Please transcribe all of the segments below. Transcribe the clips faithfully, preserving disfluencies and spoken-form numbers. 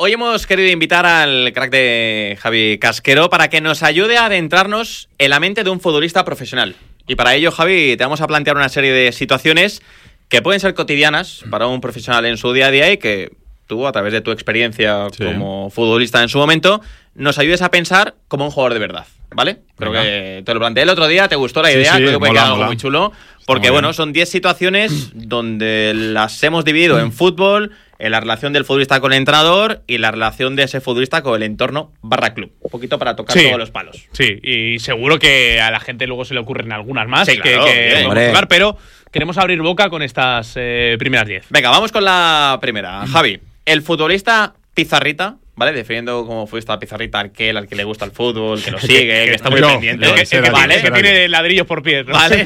Hoy hemos querido invitar al crack de Javi Casquero para que nos ayude a adentrarnos en la mente de un futbolista profesional. Y para ello, Javi, te vamos a plantear una serie de situaciones que pueden ser cotidianas para un profesional en su día a día y que tú, a través de tu experiencia sí. como futbolista en su momento, nos ayudes a pensar como un jugador de verdad, ¿vale? Creo Venga. que te lo planteé el otro día, te gustó la idea, sí, sí, creo que puede mola, quedar algo muy chulo, porque muy bueno, bien. Son diez situaciones donde las hemos dividido en fútbol, en la relación del futbolista con el entrenador y la relación de ese futbolista con el entorno barra club. Un poquito para tocar sí, todos los palos. Sí, y seguro que a la gente luego se le ocurren algunas más sí, claro, que, que podemos tocar, pero queremos abrir boca con estas eh, primeras diez. Venga, vamos con la primera. Javi, el futbolista pizarrita, ¿vale? Definiendo como futbolista pizarrita aquel al que le gusta el fútbol, que lo sigue, que está muy yo, pendiente. El que, el que, vale, el que tiene ladrillos por pies, ¿no? Vale.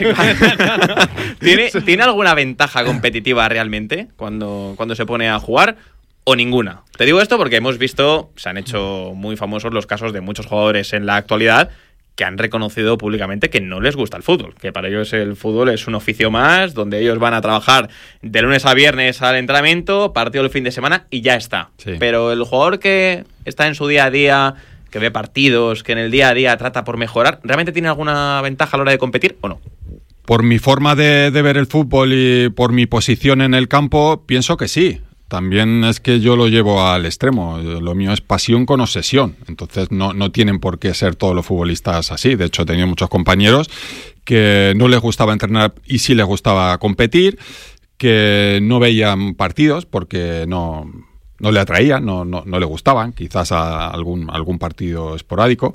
¿Tiene, ¿Tiene alguna ventaja competitiva realmente cuando, cuando se pone a jugar o ninguna? Te digo esto porque hemos visto, se han hecho muy famosos los casos de muchos jugadores en la actualidad que han reconocido públicamente que no les gusta el fútbol, que para ellos el fútbol es un oficio más, donde ellos van a trabajar de lunes a viernes al entrenamiento, partido el fin de semana y ya está. Sí. Pero el jugador que está en su día a día, que ve partidos, que en el día a día trata por mejorar, ¿realmente tiene alguna ventaja a la hora de competir o no? Por mi forma de, de ver el fútbol y por mi posición en el campo, pienso que sí. También es que yo lo llevo al extremo. Lo mío es pasión con obsesión. Entonces no, no tienen por qué ser todos los futbolistas así. De hecho, he tenido muchos compañeros que no les gustaba entrenar y sí les gustaba competir, que no veían partidos porque no, no le atraían, no, no, no le gustaban, quizás a algún, algún partido esporádico.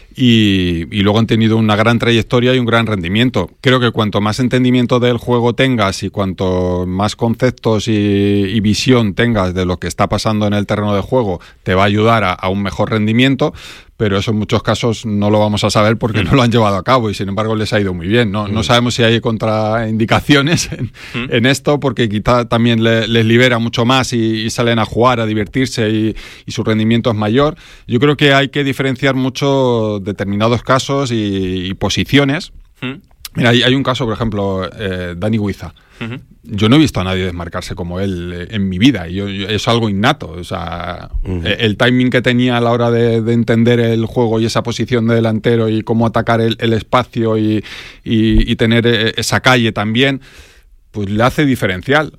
Y, y luego han tenido una gran trayectoria y un gran rendimiento. Creo que cuanto más entendimiento del juego tengas y cuanto más conceptos y, y visión tengas de lo que está pasando en el terreno de juego, te va a ayudar a, a un mejor rendimiento, pero eso en muchos casos no lo vamos a saber porque no lo han llevado a cabo y sin embargo les ha ido muy bien. No, no sabemos si hay contraindicaciones en, en esto porque quizá también le, les libera mucho más y, y salen a jugar, a divertirse y, y su rendimiento es mayor. Yo creo que hay que diferenciar mucho determinados casos y, y posiciones. ¿Mm? Mira, hay, hay un caso, por ejemplo, eh, Dani Guiza. Uh-huh. Yo no he visto a nadie desmarcarse como él eh, en mi vida. Yo, yo, es algo innato. O sea, uh-huh. el, el timing que tenía a la hora de, de entender el juego y esa posición de delantero y cómo atacar el, el espacio y, y, y tener esa calle también, pues le hace diferencial.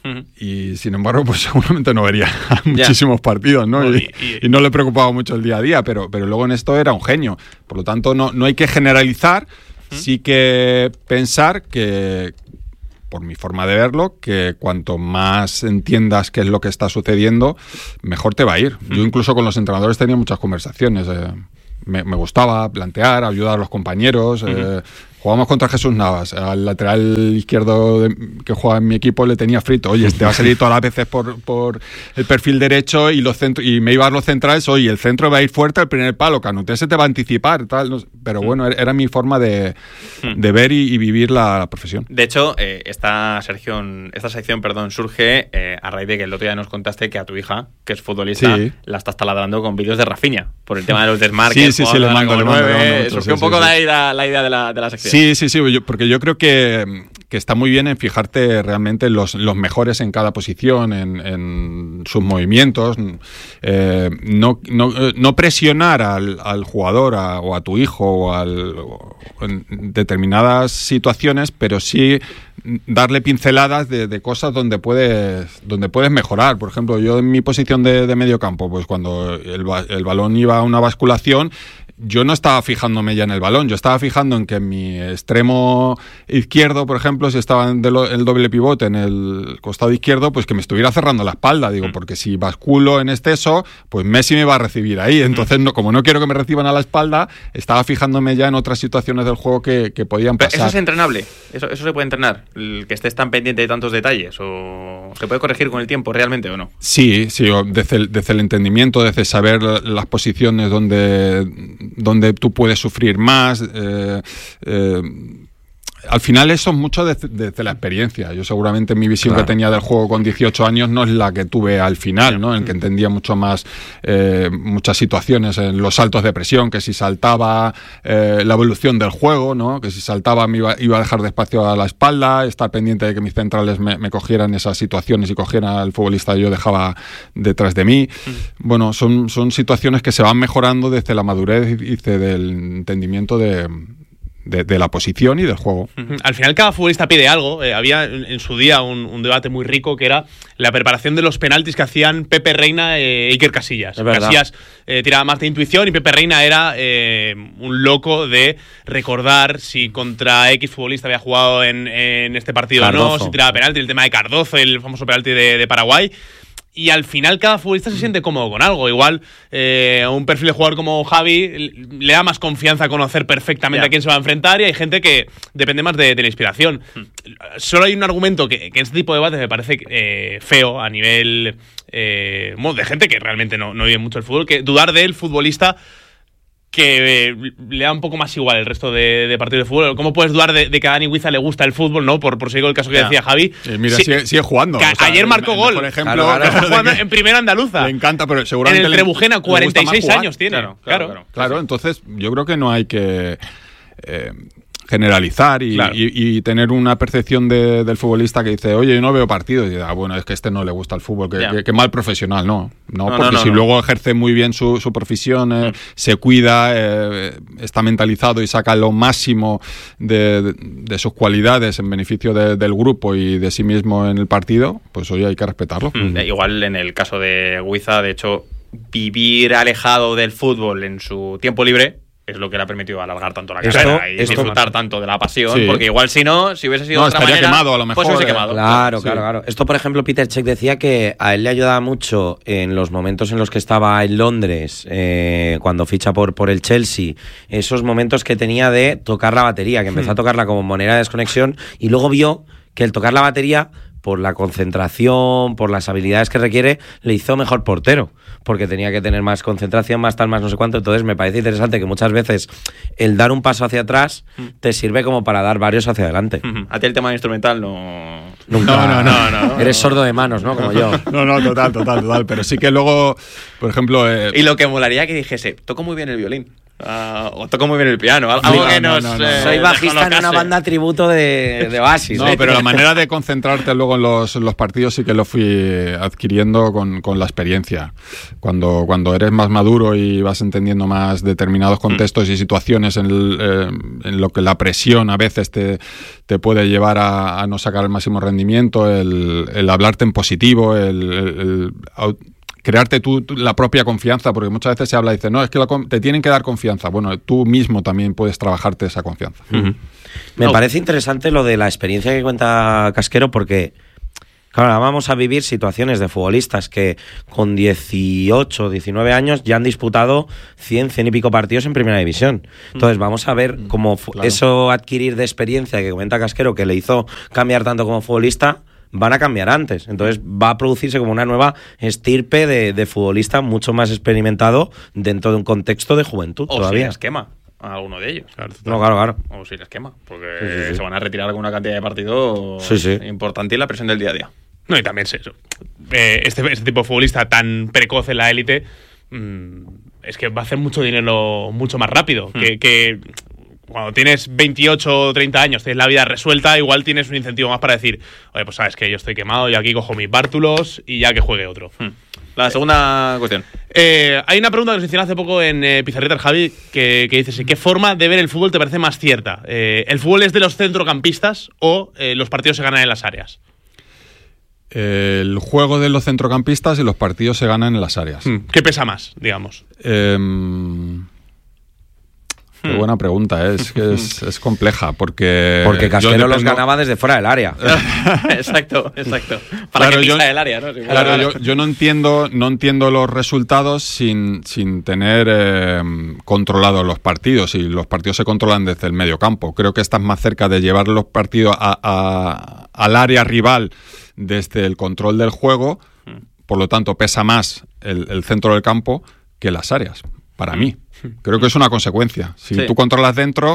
Y sin embargo, pues seguramente no vería muchísimos partidos, ¿no? Y, y, y no le preocupaba mucho el día a día, pero, pero luego en esto era un genio. Por lo tanto, no, no hay que generalizar, ¿Mm? sí que pensar que, por mi forma de verlo, que cuanto más entiendas qué es lo que está sucediendo, mejor te va a ir. ¿Mm? Yo incluso con los entrenadores tenía muchas conversaciones. Eh, me, me gustaba plantear, ayudar a los compañeros. Uh-huh. eh, Jugamos contra Jesús Navas, al lateral izquierdo de, que juega en mi equipo le tenía frito. Oye, este va a salir todas las veces por, por el perfil derecho y los centros, y me iba a los centrales. Oye, el centro va a ir fuerte al primer palo, Canuté se te va a anticipar, tal. No, pero bueno, era mi forma de, de ver y, y vivir la, la profesión. De hecho, eh, esta, sección, esta sección perdón, surge eh, a raíz de que el otro día nos contaste que a tu hija, que es futbolista, sí. la estás taladrando con vídeos de Rafinha, por el tema de los desmarques. Sí, sí, sí, le mando, le mando. Surgió sí, un poco sí, sí. La, la idea de la, de la sección. Sí, sí, sí, yo, porque yo creo que, que está muy bien en fijarte realmente los, los mejores en cada posición, en, en sus movimientos, eh, no, no, no presionar al, al jugador a, o a tu hijo o, al, o en determinadas situaciones, pero sí darle pinceladas de, de cosas donde puedes, donde puedes mejorar. Por ejemplo, yo en mi posición de, de medio campo, pues cuando el, el balón iba a una basculación, yo no estaba fijándome ya en el balón, yo estaba fijando en que en mi extremo izquierdo, por ejemplo, si estaba en el doble pivote en el costado izquierdo, pues que me estuviera cerrando la espalda, digo, porque si basculo en exceso, pues Messi me va a recibir ahí. Entonces, no, como no quiero que me reciban a la espalda, estaba fijándome ya en otras situaciones del juego que, que podían pasar. Pero ¿eso es entrenable? ¿Eso, ¿Eso se puede entrenar? ¿El que estés tan pendiente de tantos detalles? ¿O se puede corregir con el tiempo realmente o no? Sí, sí, desde el, desde el entendimiento, desde saber las posiciones donde... donde tú puedes sufrir más, eh, eh, al final eso es mucho desde, desde la experiencia. Yo seguramente mi visión claro. que tenía del juego con dieciocho años no es la que tuve al final, ¿no? En que entendía mucho más eh, muchas situaciones, en los saltos de presión, que si saltaba eh, la evolución del juego, ¿no? Que si saltaba me iba, iba a dejar de espacio a la espalda, estar pendiente de que mis centrales me, me cogieran esas situaciones y cogieran al futbolista y yo dejaba detrás de mí. Mm. Bueno, son, son situaciones que se van mejorando desde la madurez y desde el entendimiento de... De, de la posición y del juego. Uh-huh. Al final cada futbolista pide algo. Eh, había en, en su día un, un debate muy rico que era la preparación de los penaltis que hacían Pepe Reina e Iker Casillas. Casillas eh, tiraba más de intuición y Pepe Reina era eh, un loco de recordar si contra X futbolista había jugado en, en este partido Cardozo. o no, si tiraba penalti, el tema de Cardozo, el famoso penalti de, de Paraguay. Y al final cada futbolista se siente cómodo con algo. Igual eh, un perfil de jugador como Javi le da más confianza a conocer perfectamente yeah. a quién se va a enfrentar, y hay gente que depende más de, de la inspiración. Hmm. Solo hay un argumento que, que en este tipo de debates me parece eh, feo a nivel eh, de gente que realmente no, no vive mucho el fútbol, que dudar del futbolista que eh, le da un poco más igual el resto de, de partidos de fútbol. ¿Cómo puedes dudar de, de que a Dani Huiza le gusta el fútbol, no? Por, por seguir el caso que yeah. decía Javi. Eh, mira, sí, sigue, sigue jugando. O sea, ayer marcó el, gol. Por ejemplo, claro, claro. jugando en primera andaluza. Le encanta, pero seguramente en el Trebujena, cuarenta y seis años tiene. Claro, claro, claro. claro, entonces yo creo que no hay que... Eh, generalizar y, claro. y, y tener una percepción de, del futbolista que dice, oye, yo no veo partidos, y dice, ah, bueno, es que este no le gusta el fútbol, que, yeah. que, que mal profesional, no, no, no porque no, no, si no. luego ejerce muy bien su, su profesión, eh, mm. se cuida, eh, está mentalizado y saca lo máximo de, de, de sus cualidades en beneficio de, del grupo y de sí mismo en el partido, pues oye, hay que respetarlo. Mm. Igual en el caso de Huiza, de hecho, vivir alejado del fútbol en su tiempo libre es lo que le ha permitido alargar tanto la carrera y disfrutar tanto de la pasión, sí. porque igual si no, si hubiese sido no, otra estaría manera, quemado a lo mejor. Pues hubiese quemado. Claro, sí. claro, claro. Esto, por ejemplo, Peter Cech decía que a él le ayudaba mucho en los momentos en los que estaba en Londres, eh, cuando ficha por, por el Chelsea, esos momentos que tenía de tocar la batería, que empezó hmm. a tocarla como manera de desconexión, y luego vio que el tocar la batería, por la concentración, por las habilidades que requiere, le hizo mejor portero, porque tenía que tener más concentración, más tal, más no sé cuánto. Entonces me parece interesante que muchas veces el dar un paso hacia atrás te sirve como para dar varios hacia adelante. A ti el tema instrumental no... Nunca. No, no, no, no, no. Eres sordo de manos, ¿no? Como yo. No, no, total, total, total. Pero sí que luego, por ejemplo... Eh... Y lo que molaría que dijese, toco muy bien el violín. Uh, o toco muy bien el piano, algo no, que nos... No, no, no. Eh, Soy bajista en una banda tributo de, de Oasis. No, ¿eh? Pero la manera de concentrarte luego en los, en los partidos sí que lo fui adquiriendo con, con la experiencia. Cuando, cuando eres más maduro y vas entendiendo más determinados contextos mm. y situaciones en, el, eh, en lo que la presión a veces te, te puede llevar a, a no sacar el máximo rendimiento, el, el hablarte en positivo, el... el, el crearte tú, tú la propia confianza, porque muchas veces se habla y dice, no, es que la, te tienen que dar confianza. Bueno, tú mismo también puedes trabajarte esa confianza. Uh-huh. Me no. parece interesante lo de la experiencia que cuenta Casquero, porque claro, ahora vamos a vivir situaciones de futbolistas que con dieciocho, diecinueve años ya han disputado cien, cien y pico partidos en primera división. Entonces vamos a ver cómo claro. eso adquirir de experiencia que comenta Casquero, que le hizo cambiar tanto como futbolista, van a cambiar antes. Entonces va a producirse como una nueva estirpe de, de futbolista mucho más experimentado dentro de un contexto de juventud. O todavía. si les quema a alguno de ellos. Claro, no, claro, claro. O si les quema, porque sí, sí, sí. se van a retirar con una cantidad de partidos sí, sí. importante y la presión del día a día. No, y también eso. Eh, este, este tipo de futbolista tan precoz en la élite mmm, es que va a hacer mucho dinero mucho más rápido. Hmm. Que... que cuando tienes veintiocho o treinta años, tienes la vida resuelta, igual tienes un incentivo más para decir, oye, pues sabes que yo estoy quemado y aquí cojo mis bártulos y ya que juegue otro. Hmm. La segunda cuestión. Eh, hay una pregunta que nos hicieron hace poco en eh, Pizarrita Javi que, que dice, ¿qué forma de ver el fútbol te parece más cierta? Eh, ¿El fútbol es de los centrocampistas o eh, los partidos se ganan en las áreas? El juego de los centrocampistas y los partidos se ganan en las áreas. Hmm. ¿Qué pesa más, digamos? Eh... Qué buena pregunta, ¿eh? es que es, es compleja porque... Porque Casquero dependo... los ganaba desde fuera del área. Exacto, exacto. Para claro, que pisa yo, el área, ¿no? Sí, claro, vale. yo, yo no entiendo no entiendo los resultados sin, sin tener eh, controlados los partidos, y los partidos se controlan desde el medio campo. Creo que estás más cerca de llevar los partidos a, a, al área rival desde el control del juego, por lo tanto pesa más el, el centro del campo que las áreas, para mí. Creo que es una consecuencia. Si sí. tú controlas dentro,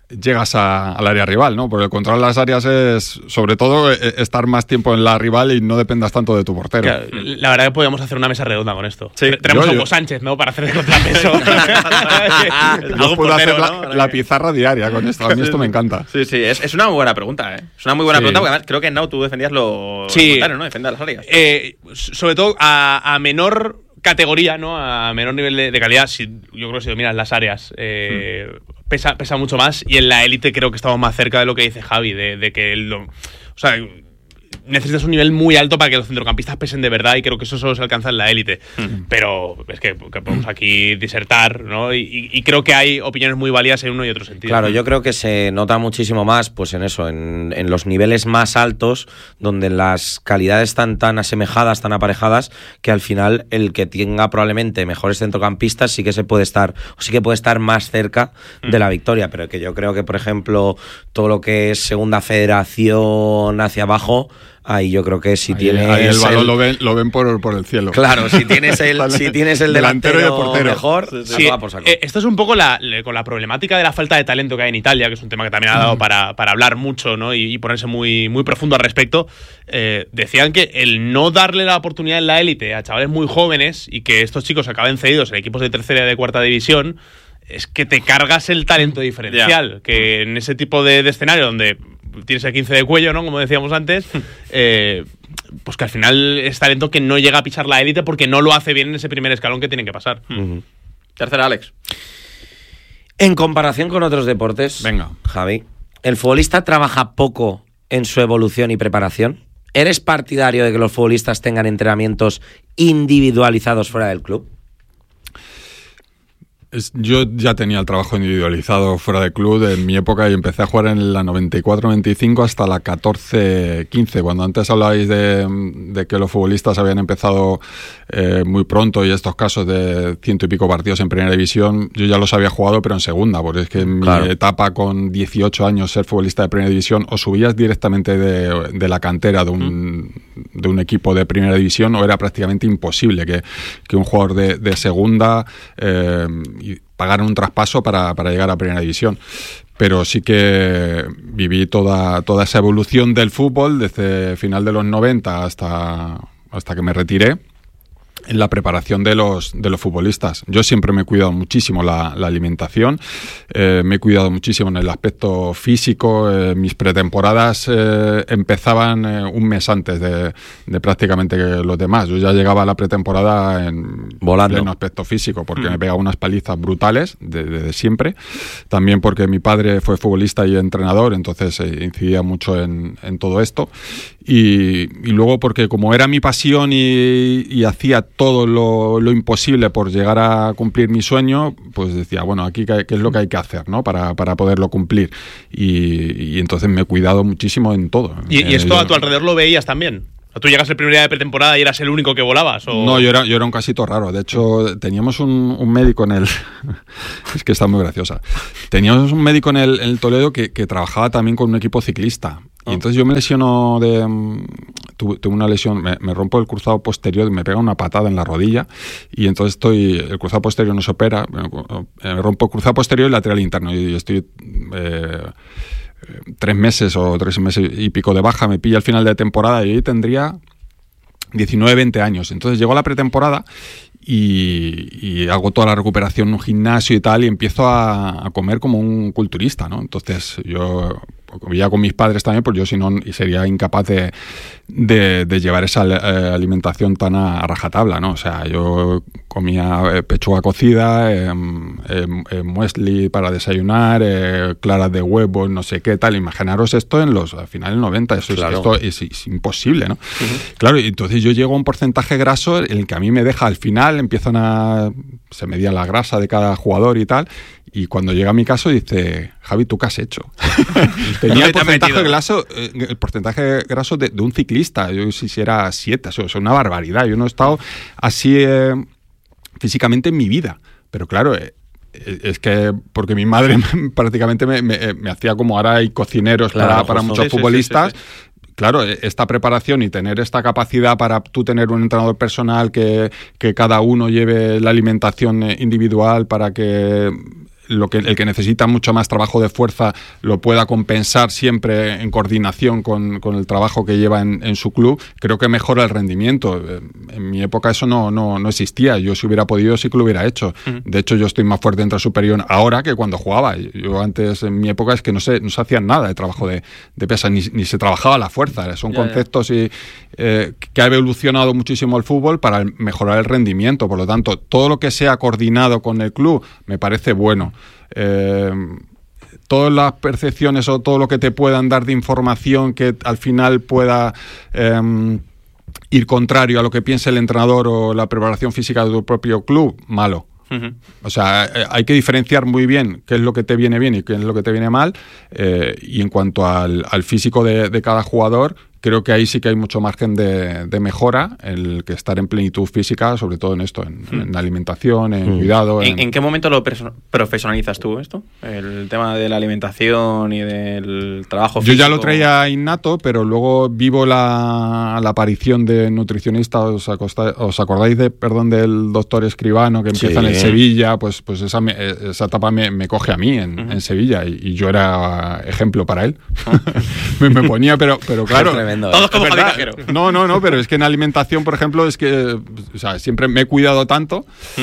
llegas a, al área rival, ¿no? Porque el control de las áreas es, sobre todo, estar más tiempo en la rival y no dependas tanto de tu portero. Claro, la verdad que podríamos hacer una mesa redonda con esto. Sí. Tenemos Yo, a Hugo yo. Sánchez, ¿no? Para hacer de contrapeso. Yo puedo hacer la, la pizarra diaria con esto. A mí esto me encanta. Sí, sí, es, es una muy buena pregunta, ¿eh? Es una muy buena Sí. pregunta porque además creo que en Nau tú defendías lo, Sí. lo contrario, ¿no? Defendías las áreas. Eh, sobre todo a, a menor categoría, ¿no? A menor nivel de, de calidad, si, yo creo que si dominas las áreas, eh, hmm. pesa, pesa mucho más. Y en la élite creo que estamos más cerca de lo que dice Javi, de, de que lo, o sea, necesitas un nivel muy alto para que los centrocampistas pesen de verdad, y creo que eso solo se alcanza en la élite. Mm. Pero es que, que podemos aquí disertar, ¿no? Y, y creo que hay opiniones muy válidas en uno y otro sentido. Claro, yo creo que se nota muchísimo más pues en eso, en, en los niveles más altos, donde las calidades están tan asemejadas, tan aparejadas, que al final el que tenga probablemente mejores centrocampistas sí que se puede estar, o sí que puede estar más cerca mm. de la victoria. Pero que yo creo que, por ejemplo, todo lo que es segunda federación hacia abajo, ahí yo creo que si ahí, tienes ahí el balón el, lo ven, lo ven por, por el cielo. Claro, si tienes el, vale. si tienes el delantero, delantero y el portero mejor, sí, sí. Va por saco. Eh, esto es un poco la, le, con la problemática de la falta de talento que hay en Italia, que es un tema que también ha dado mm. para, para hablar mucho, ¿no? y, y ponerse muy, muy profundo al respecto. Eh, decían que el no darle la oportunidad en la élite a chavales muy jóvenes y que estos chicos acaben cedidos en equipos de tercera y de cuarta división, es que te cargas el talento diferencial. Yeah. Que en ese tipo de, de escenario donde tienes el quince de cuello, ¿no? Como decíamos antes, eh, pues que al final es talento que no llega a pisar la élite porque no lo hace bien en ese primer escalón que tienen que pasar. Uh-huh. Tercera, Alex. En comparación con otros deportes, venga, Javi, ¿el futbolista trabaja poco en su evolución y preparación? ¿Eres partidario de que los futbolistas tengan entrenamientos individualizados fuera del club? Es, yo ya tenía el trabajo individualizado fuera de club en mi época y empecé a jugar en la noventa y cuatro noventa y cinco hasta la catorce quince. Cuando antes hablabais de, de que los futbolistas habían empezado eh, muy pronto y estos casos de ciento y pico partidos en primera división, yo ya los había jugado pero en segunda, porque es que en claro. mi etapa con dieciocho años ser futbolista de primera división o subías directamente de, de la cantera de un, de un equipo de primera división o era prácticamente imposible que, que un jugador de, de segunda eh, y pagar un traspaso para, para llegar a primera división. Pero sí que viví toda, toda esa evolución del fútbol desde final de los noventa hasta, hasta que me retiré en la preparación de los, de los futbolistas. Yo siempre me he cuidado muchísimo la, la alimentación, eh, me he cuidado muchísimo en el aspecto físico. Eh, mis pretemporadas eh, empezaban eh, un mes antes de, de prácticamente los demás. Yo ya llegaba a la pretemporada en volando en aspecto físico, porque mm. me pegaba unas palizas brutales desde de siempre. También porque mi padre fue futbolista y entrenador, entonces eh, incidía mucho en, en todo esto. Y, y luego porque como era mi pasión y, y hacía todo lo, lo imposible por llegar a cumplir mi sueño, pues decía, bueno, aquí qué es lo que hay que hacer, ¿no? Para, para poderlo cumplir. Y, y entonces me he cuidado muchísimo en todo. ¿Y, eh, y esto yo, a tu alrededor lo veías también? ¿Tú llegas el primer día de pretemporada y eras el único que volabas? ¿O? No, yo era, yo era un casito raro. De hecho, teníamos un, un médico en el... es que está muy graciosa. Teníamos un médico en el, en el Toledo que, que trabajaba también con un equipo ciclista. Y entonces yo me lesiono de... Tuve, tuve una lesión, me, me rompo el cruzado posterior, me pega una patada en la rodilla y entonces estoy... El cruzado posterior no se opera, me, me rompo el cruzado posterior y lateral interno y estoy... Eh, tres meses o tres meses y pico de baja, me pilla al final de temporada y ahí tendría diecinueve, veinte años. Entonces llego a la pretemporada y, y hago toda la recuperación en un gimnasio y tal y empiezo a, a comer como un culturista, ¿no? Entonces yo vivía con mis padres también, pues yo si no sería incapaz de, de, de llevar esa eh, alimentación tan a, a rajatabla, ¿no? O sea, yo comía eh, pechuga cocida, eh, eh, eh, muesli para desayunar, eh, claras de huevo, no sé qué tal. Imaginaros esto en los, al final del noventa, eso claro. es, esto es, es imposible, ¿no? Uh-huh. Claro, y entonces yo llego a un porcentaje graso en el que a mí me deja al final, empiezan a... se medía la grasa de cada jugador y tal. Y cuando llega a mi caso dice, Javi, ¿tú qué has hecho? Tenía el porcentaje, graso, el porcentaje graso de, de un ciclista. Yo si, si era siete, eso es una barbaridad. Yo no he estado así eh, físicamente en mi vida. Pero claro, eh, es que porque mi madre prácticamente me, me, me hacía como ahora hay cocineros claro, para, para muchos sí, futbolistas. Sí, sí, sí, sí. Claro, esta preparación y tener esta capacidad para tú tener un entrenador personal que, que cada uno lleve la alimentación individual para que lo que el que necesita mucho más trabajo de fuerza lo pueda compensar siempre en coordinación con, con el trabajo que lleva en, en su club, creo que mejora el rendimiento. En mi época eso no, no, no existía. Yo si hubiera podido sí que lo hubiera hecho. Uh-huh. De hecho, yo estoy más fuerte en superior ahora que cuando jugaba. Yo antes, en mi época, es que no se, no se hacía nada de trabajo de, de pesa, ni, ni se trabajaba la fuerza. Son ya, conceptos y, eh, que ha evolucionado muchísimo el fútbol para mejorar el rendimiento. Por lo tanto, todo lo que sea coordinado con el club me parece bueno. Eh, todas las percepciones o todo lo que te puedan dar de información que al final pueda eh, ir contrario a lo que piense el entrenador o la preparación física de tu propio club, malo. Uh-huh. O sea, hay que diferenciar muy bien qué es lo que te viene bien y qué es lo que te viene mal, eh, y en cuanto al, al físico de, de cada jugador, creo que ahí sí que hay mucho margen de, de mejora, el que estar en plenitud física, sobre todo en esto, en, mm. en alimentación, en mm. cuidado. ¿En, en... ¿En qué momento lo perso- profesionalizas tú esto? El tema de la alimentación y del trabajo físico. Yo ya lo traía innato, pero luego vivo la, la aparición de nutricionistas. ¿Os, acosta, os acordáis de, perdón, del doctor Escribano que empieza sí. en Sevilla? Pues, pues esa, me, esa etapa me, me coge a mí en, uh-huh. en Sevilla y, y yo era ejemplo para él. Uh-huh. me, me ponía, pero, pero claro. Todos como Javi Casquero. No, no, no, pero es que en alimentación, por ejemplo, es que o sea, siempre me he cuidado tanto ¿Mm?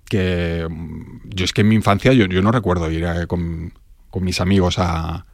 que yo es que en mi infancia yo, yo no recuerdo ir a, con, con mis amigos a,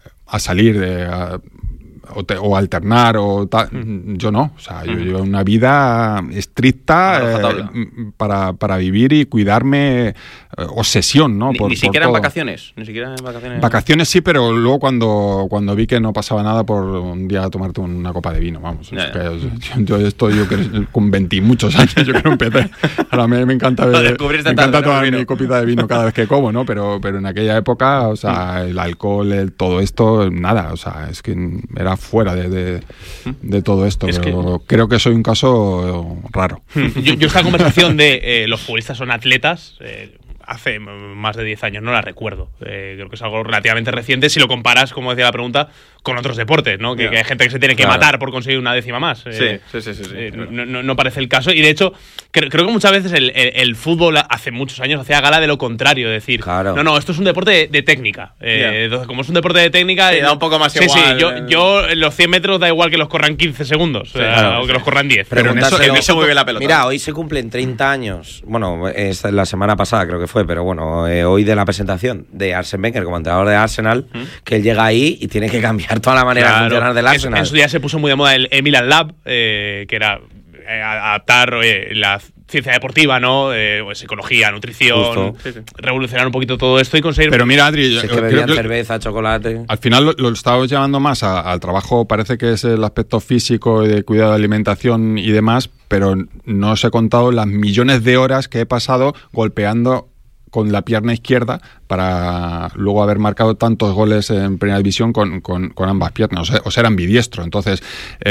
a salir de, a, o, te, o alternar o tal. Mm. Yo no, o sea, mm. yo llevo una vida estricta eh, para, para vivir y cuidarme, eh, obsesión, ¿no? Ni, por, ni por siquiera todo. en vacaciones, ni siquiera en vacaciones. Vacaciones sí, pero luego cuando, cuando vi que no pasaba nada por un día tomarte una copa de vino, vamos. Ya, es ya. Que, yo, yo esto yo que con veinte muchos años yo creo que empecé. Ahora me, me encanta, me encanta tomar mi copita de vino cada vez que como, ¿no? Pero, pero en aquella época, o sea, el alcohol, el, todo esto, nada, o sea, es que era fuera de, de, de todo esto, es pero que... creo que soy un caso raro. Yo, yo esta conversación de eh, los futbolistas son atletas, eh, hace más de diez años no la recuerdo. Eh, creo que es algo relativamente reciente si lo comparas, como decía la pregunta, con otros deportes, ¿no? Que, yeah. que hay gente que se tiene que claro. matar por conseguir una décima más. Sí, eh, sí, sí. sí, sí eh, no, no, no parece el caso. Y de hecho, creo, creo que muchas veces el, el, el fútbol hace muchos años hacía gala de lo contrario, es decir, claro. no, no, esto es un deporte de, de técnica. Eh, yeah. Entonces, como es un deporte de técnica, sí, eh, da un poco más sí, igual. Sí, yo, yo en los cien metros da igual que los corran quince segundos, sí, eh, claro, o que los corran diez. Pero en eso, en eso muy bien la pelota. Mira, hoy se cumplen treinta años. Bueno, es la semana pasada creo que fue, pero bueno, eh, hoy de la presentación de Arsene Wenger como entrenador de Arsenal, ¿Mm? que él llega ahí y tiene que cambiar toda la manera claro. de funcionar del Arsenal. En, en su día se puso muy de moda el Milan Lab, eh, que era eh, adaptar eh, la ciencia deportiva, ¿no? Eh, pues, psicología, nutrición, sí, sí. revolucionar un poquito todo esto y conseguir... Pero mira, Adri... Si es que bebían cerveza, chocolate... Al final lo, lo estamos llevando más a, al trabajo, parece que es el aspecto físico y de cuidado de alimentación y demás, pero no os he contado las millones de horas que he pasado golpeando con la pierna izquierda para luego haber marcado tantos goles en primera división con, con, con ambas piernas, o sea, o sea, era ambidiestro. Entonces,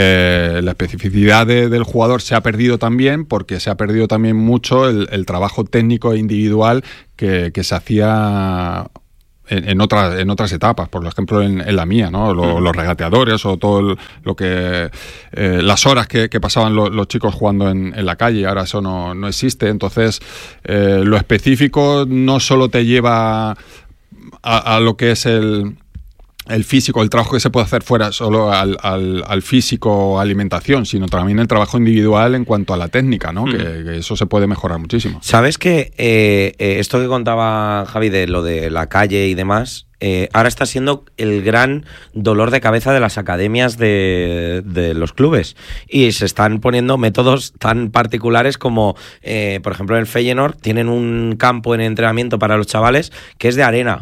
eh, la especificidad de, del jugador se ha perdido también porque se ha perdido también mucho el, el trabajo técnico e individual que, que se hacía... En, en otras en otras etapas, por ejemplo en, en la mía, ¿no? Lo, los regateadores o todo el, lo que eh, las horas que, que pasaban lo, los chicos jugando en, en la calle, ahora eso no, no existe. Entonces eh, lo específico no solo te lleva a, a lo que es el el físico, el trabajo que se puede hacer fuera solo al, al, al físico, alimentación, sino también el trabajo individual en cuanto a la técnica, ¿no? Mm. Que, que eso se puede mejorar muchísimo. ¿Sabes que eh, eh, esto que contaba Javi de lo de la calle y demás, eh, ahora está siendo el gran dolor de cabeza de las academias de, de los clubes? Y se están poniendo métodos tan particulares como, eh, por ejemplo, en el Feyenoord tienen un campo en entrenamiento para los chavales que es de arena,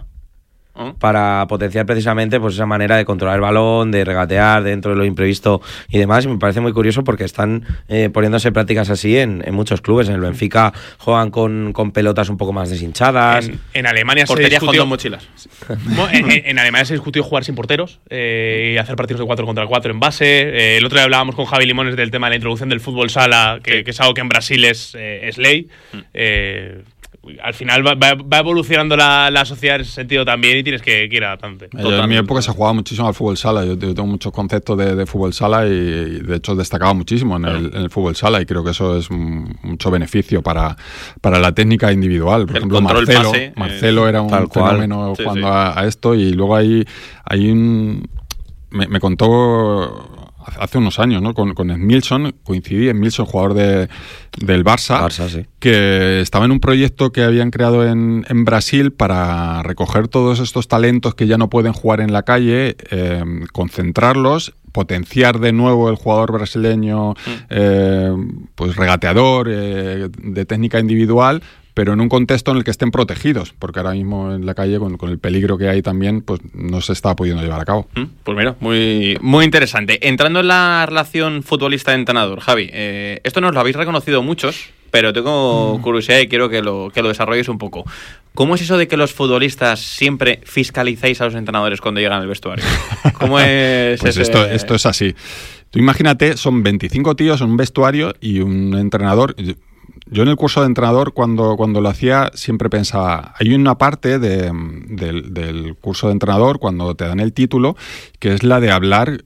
para potenciar precisamente pues esa manera de controlar el balón, de regatear dentro de lo imprevisto y demás. Y me parece muy curioso porque están eh, poniéndose prácticas así en, en muchos clubes. En el Benfica juegan con, con pelotas un poco más deshinchadas. En, en Alemania se discutió con dos mochilas. en, en, en Alemania se discutió jugar sin porteros eh, y hacer partidos de cuatro contra cuatro en base. Eh, el otro día hablábamos con Javi Limones del tema de la introducción del fútbol sala, que, que es algo que en Brasil es, eh, es ley. Eh, al final va, va, va evolucionando la, la sociedad en ese sentido también y tienes que, que ir adaptante. Yo, en mi época se jugaba muchísimo al fútbol sala. Yo, yo tengo muchos conceptos de, de fútbol sala y, y de hecho destacaba muchísimo en, claro. el, en el fútbol sala y creo que eso es un, mucho beneficio para, para la técnica individual. Por el ejemplo, Marcelo, pase, Marcelo eh, era un fenómeno sí, jugando sí. A, a esto y luego hay, hay un... Me, me contó... hace unos años, ¿no? Con, con Edmilson, coincidí, Edmilson, jugador de, del Barça, Barça sí. que estaba en un proyecto que habían creado en, en Brasil para recoger todos estos talentos que ya no pueden jugar en la calle, eh, concentrarlos, potenciar de nuevo el jugador brasileño, mm. eh, pues regateador, eh, de técnica individual, pero en un contexto en el que estén protegidos, porque ahora mismo en la calle, con, con el peligro que hay también, pues no se está pudiendo llevar a cabo. Pues mira, muy, muy interesante. Entrando en la relación futbolista-entrenador, Javi, eh, esto nos lo habéis reconocido muchos, pero tengo mm. curiosidad y quiero que lo, que lo desarrolles un poco. ¿Cómo es eso de que los futbolistas siempre fiscalizáis a los entrenadores cuando llegan al vestuario? ¿Cómo es pues ese... esto, esto es así. Tú imagínate, son veinticinco tíos en un vestuario y un entrenador... Yo en el curso de entrenador, cuando, cuando lo hacía, siempre pensaba, hay una parte de, del, del curso de entrenador, cuando te dan el título, que es la de hablar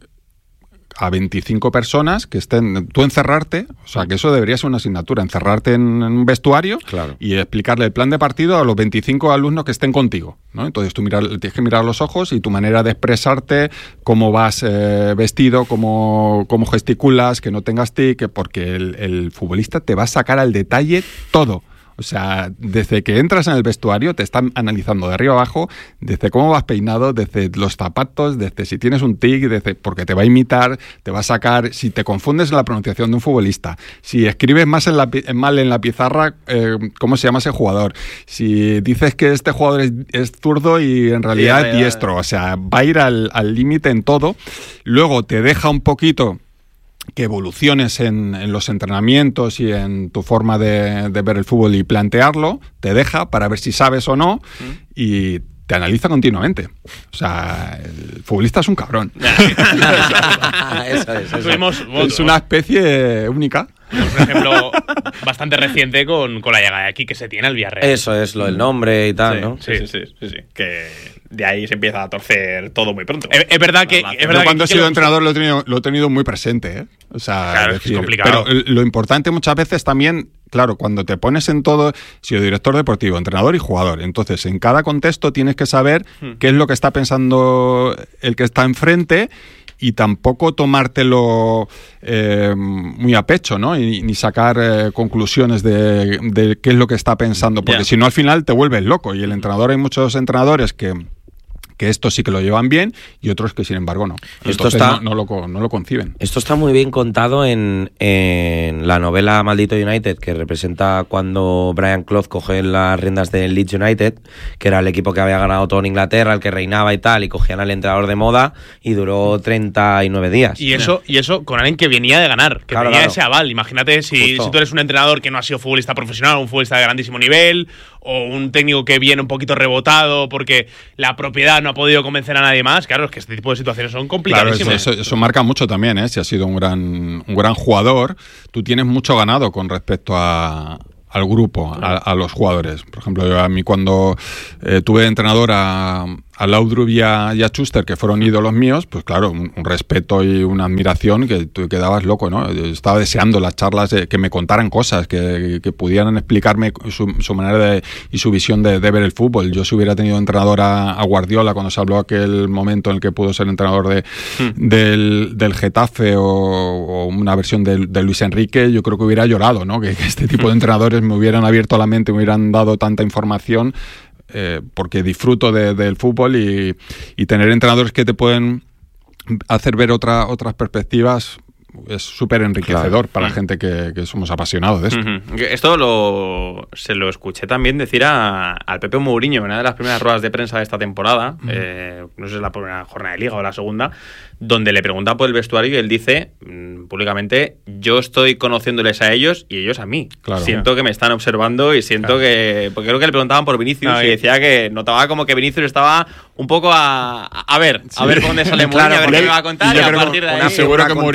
a veinticinco personas que estén, tú encerrarte, o sea, que eso debería ser una asignatura, encerrarte en, en un vestuario claro. y explicarle el plan de partido a los veinticinco alumnos que estén contigo, ¿no? Entonces tú mirar, tienes que mirar los ojos y tu manera de expresarte, cómo vas eh, vestido, cómo, cómo gesticulas, que no tengas tic, porque el, el futbolista te va a sacar al detalle todo. O sea, desde que entras en el vestuario te están analizando de arriba abajo, desde cómo vas peinado, desde los zapatos, desde si tienes un tic, desde porque te va a imitar, te va a sacar, si te confundes en la pronunciación de un futbolista, si escribes más en la, mal en la pizarra, eh, cómo se llama ese jugador, si dices que este jugador es, es zurdo y en realidad es diestro, o sea, va a ir al límite en todo. Luego te deja un poquito... que evoluciones en, en los entrenamientos y en tu forma de, de ver el fútbol y plantearlo, te deja para ver si sabes o no mm. y te analiza continuamente. O sea, el futbolista es un cabrón. eso es, eso. Tuvimos, es una especie única. Por ejemplo, bastante reciente con, con la llegada de aquí que se tiene al Villarreal. Eso es, lo del nombre y tal, sí, ¿no? Sí, sí, sí, sí, sí. Que de ahí se empieza a torcer todo muy pronto. Es, es verdad que... Es verdad Yo cuando que he sido entrenador lo he, tenido, lo he tenido muy presente, ¿eh? O sea, claro, decir, es complicado. Pero lo importante muchas veces también, claro, cuando te pones en todo, si yo director deportivo, entrenador y jugador, entonces en cada contexto tienes que saber hmm. qué es lo que está pensando el que está enfrente y tampoco tomártelo eh, muy a pecho, ¿no? Y, ni sacar eh, conclusiones de, de qué es lo que está pensando, porque yeah. si no al final te vuelves loco. Y el entrenador, hay muchos entrenadores que... que esto sí que lo llevan bien y otros que sin embargo no. Esto Entonces está, no, no, lo, no lo conciben. Esto está muy bien contado en, en la novela Maldito United, que representa cuando Brian Clough coge las riendas del Leeds United, que era el equipo que había ganado todo en Inglaterra, el que reinaba y tal, y cogían al entrenador de moda y duró treinta y nueve días. Y eso, y eso con alguien que venía de ganar, que claro, tenía claro. ese aval. Imagínate si, si tú eres un entrenador que no ha sido futbolista profesional, un futbolista de grandísimo nivel, o un técnico que viene un poquito rebotado porque la propiedad no ha podido convencer a nadie más. Claro, es que este tipo de situaciones son complicadísimas. Claro, eso, eso, eso marca mucho también, ¿eh? Si has sido un gran, un gran jugador, tú tienes mucho ganado con respecto a, al grupo, a, a los jugadores. Por ejemplo, yo a mí cuando eh, tuve de entrenador a, a Laudrup y a, y a Schuster, que fueron ídolos míos, pues claro, un, un respeto y una admiración que tú quedabas loco, ¿no? Yo estaba deseando las charlas, de, que me contaran cosas, que, que pudieran explicarme su, su manera de, y su visión de, de ver el fútbol. Yo si hubiera tenido entrenador a, a Guardiola cuando se habló aquel momento en el que pudo ser entrenador de, hmm. del, del Getafe o, o una versión de, de Luis Enrique, yo creo que hubiera llorado, ¿no? Que, que este tipo de entrenadores me hubieran abierto la mente, me hubieran dado tanta información. Eh, porque disfruto de, del fútbol y, y tener entrenadores que te pueden hacer ver otra, otras perspectivas es súper enriquecedor claro. para mm. gente que, que somos apasionados de esto. Mm-hmm. Esto lo, se lo escuché también decir a, al Pepe Mourinho en una de las primeras ruedas de prensa de esta temporada, mm. eh, no sé si es la primera jornada de Liga o la segunda, donde le preguntan por el vestuario y él dice mmm, públicamente, yo estoy conociéndoles a ellos y ellos a mí. Claro. Siento que me están observando y siento claro. que... Porque creo que le preguntaban por Vinicius no, y decía que notaba como que Vinicius estaba un poco a... A ver, sí. a ver por dónde sale Mourinho, claro, a ver qué me va a contar y, y a partir de ahí... Seguro que Mourinho también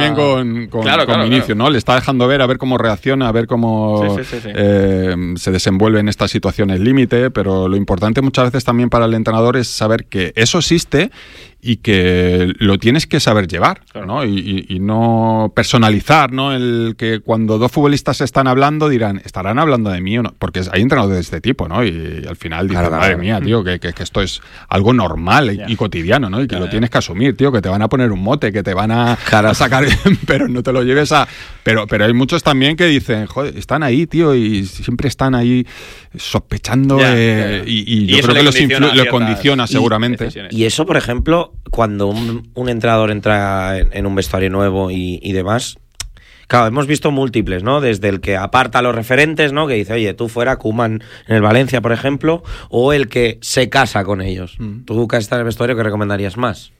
también con, con, claro, con claro, Vinicius, claro. ¿no? Le está dejando ver, a ver cómo reacciona, a ver cómo sí, sí, sí, sí. Eh, se desenvuelve en estas situaciones límite, pero lo importante muchas veces también para el entrenador es saber que eso existe y que lo tienes que saber llevar, claro. ¿no? Y, y, y no personalizar, ¿no? El que cuando dos futbolistas están hablando dirán, ¿estarán hablando de mí o no? Porque hay entrenadores de este tipo, ¿no? Y, y al final dicen, claro, madre claro. mía, tío, que, que, que esto es algo normal yeah. y, y cotidiano, ¿no? Y que claro, lo tienes que asumir, tío, que te van a poner un mote, que te van a, claro. a sacar, pero no te lo lleves a... Pero, pero hay muchos también que dicen, joder, están ahí, tío, y siempre están ahí sospechando yeah, eh, yeah. y, y y yo creo que los influ- lo condiciona seguramente. Y, y eso, por ejemplo, cuando un, un entrenador entra en, en un vestuario nuevo y, y demás, claro, hemos visto múltiples, ¿no? Desde el que aparta a los referentes, ¿no? Que dice, oye, tú fuera, Koeman en el Valencia, por ejemplo, o el que se casa con ellos. Mm. Tú, que estás en el vestuario, ¿qué recomendarías más?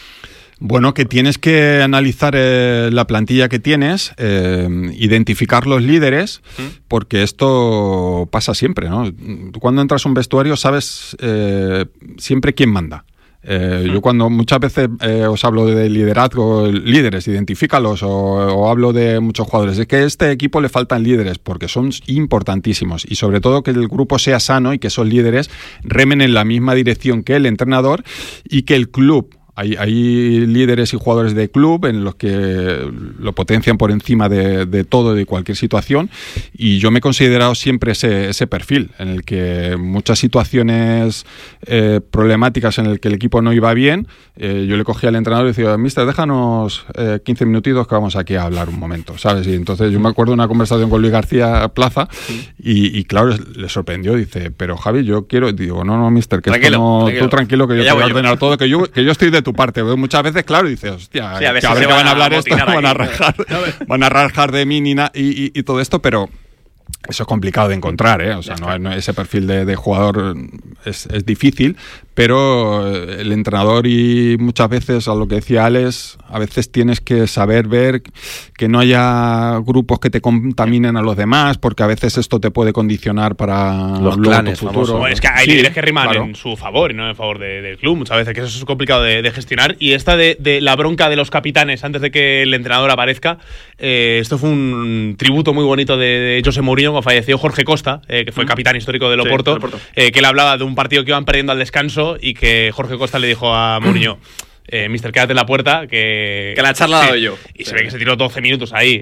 Bueno, que tienes que analizar eh, la plantilla que tienes, eh, identificar los líderes, ¿Mm? porque esto pasa siempre, ¿no? Tú cuando entras a un vestuario sabes eh, siempre quién manda. Eh, yo cuando muchas veces eh, os hablo de liderazgo, líderes, identifícalos, o, o hablo de muchos jugadores, es que a este equipo le faltan líderes porque son importantísimos y sobre todo que el grupo sea sano y que esos líderes remen en la misma dirección que el entrenador y que el club. Hay, hay líderes y jugadores de club en los que lo potencian por encima de, de todo, de cualquier situación, y yo me he considerado siempre ese, ese perfil, en el que muchas situaciones eh, problemáticas en el que el equipo no iba bien, eh, yo le cogía al entrenador y decía, mister, déjanos eh, quince minutitos que vamos aquí a hablar un momento, ¿sabes? Y entonces yo me acuerdo de una conversación con Luis García Plaza y, y claro, le sorprendió, dice, pero Javi, yo quiero, digo, no, no, mister, que tranquilo, esto no, tranquilo. Tú tranquilo, que yo que te voy a ordenar yo. todo, que yo, que yo estoy de tu parte. Muchas veces, claro, dices, hostia, sí, a ver, que, si a ver que van a hablar esto, van a rajar, van a rajar de mí ni na, y, y, y todo esto, pero eso es complicado de encontrar, ¿eh? O sea, no, no, ese perfil de, de jugador es, es difícil, pero el entrenador y muchas veces, a lo que decía Alex, a veces tienes que saber ver que no haya grupos que te contaminen a los demás, porque a veces esto te puede condicionar para los clanes tu futuro. Bueno, es que hay sí, líderes que riman claro. en su favor y no en favor de, del club muchas veces, que eso es complicado de, de gestionar. Y esta de, de la bronca de los capitanes antes de que el entrenador aparezca, eh, esto fue un tributo muy bonito de, de José Mourinho cuando falleció Jorge Costa, eh, que fue mm. capitán histórico del Oporto, sí, eh, que él hablaba de un partido que iban perdiendo al descanso y que Jorge Costa le dijo a Mourinho, eh, mister, quédate en la puerta, que... Que la he charlado sí. yo. Y sí. se ve que se tiró doce minutos ahí,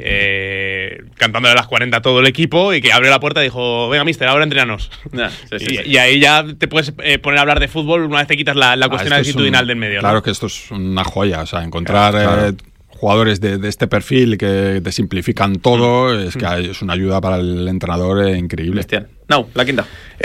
eh, cantándole a las cuarenta a todo el equipo, y que abrió la puerta y dijo, venga, mister, ahora entrénanos. Nah, sí, sí, y, sí. y ahí ya te puedes eh, poner a hablar de fútbol una vez te quitas la, la ah, cuestión actitudinal un, del medio. Claro, ¿no? que esto es una joya, o sea, encontrar... Claro, claro. Eh, jugadores de, de este perfil que te simplifican todo, mm. es que mm. es una ayuda para el entrenador eh, increíble. Bestial. No, la quinta.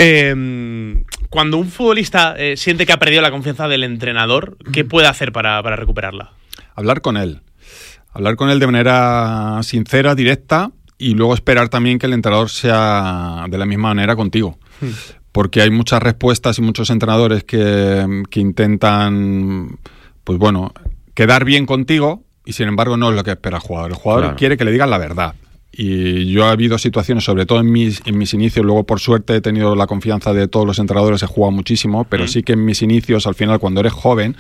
Eh, cuando un futbolista eh, siente que ha perdido la confianza del entrenador, ¿qué puede hacer para, para recuperarla? Hablar con él. Hablar con él de manera sincera, directa, y luego esperar también que el entrenador sea de la misma manera contigo. Mm. Porque hay muchas respuestas y muchos entrenadores que, que intentan, pues bueno, quedar bien contigo, y sin embargo no es lo que espera el jugador. El jugador claro. quiere que le digan la verdad. Y yo he habido situaciones, sobre todo en mis, en mis inicios, luego por suerte he tenido la confianza de todos los entrenadores, he jugado muchísimo, pero mm. sí que en mis inicios, al final, cuando eres joven,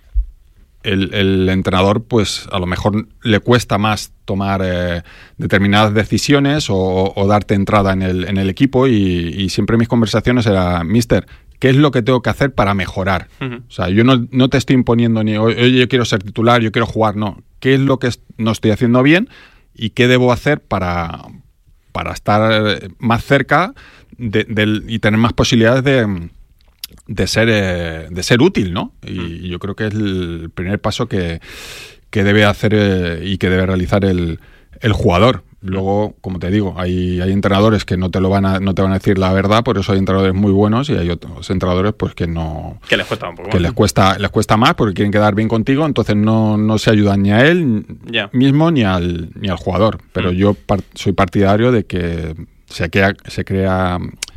el, el entrenador, pues a lo mejor le cuesta más tomar eh, determinadas decisiones o, o darte entrada en el, en el equipo, y, y siempre mis conversaciones era, mister, ¿qué es lo que tengo que hacer para mejorar? Uh-huh. O sea, yo no, no te estoy imponiendo ni, oye, yo quiero ser titular, yo quiero jugar, no. ¿Qué es lo que no estoy haciendo bien y qué debo hacer para, para estar más cerca de, de, y tener más posibilidades de, de, ser, eh, de ser útil, ¿no? Y uh-huh. yo creo que es el primer paso que, que debe hacer eh, y que debe realizar el, el jugador. Luego, como te digo, hay, hay entrenadores que no te lo van a, no te van a decir la verdad, por eso hay entrenadores muy buenos, y hay otros entrenadores pues que no, que les cuesta un poco que más. les cuesta, les cuesta más porque quieren quedar bien contigo, entonces no, no se ayudan ni a él yeah. mismo ni al ni al jugador. Pero mm. yo par, soy partidario de que se crea, se crea,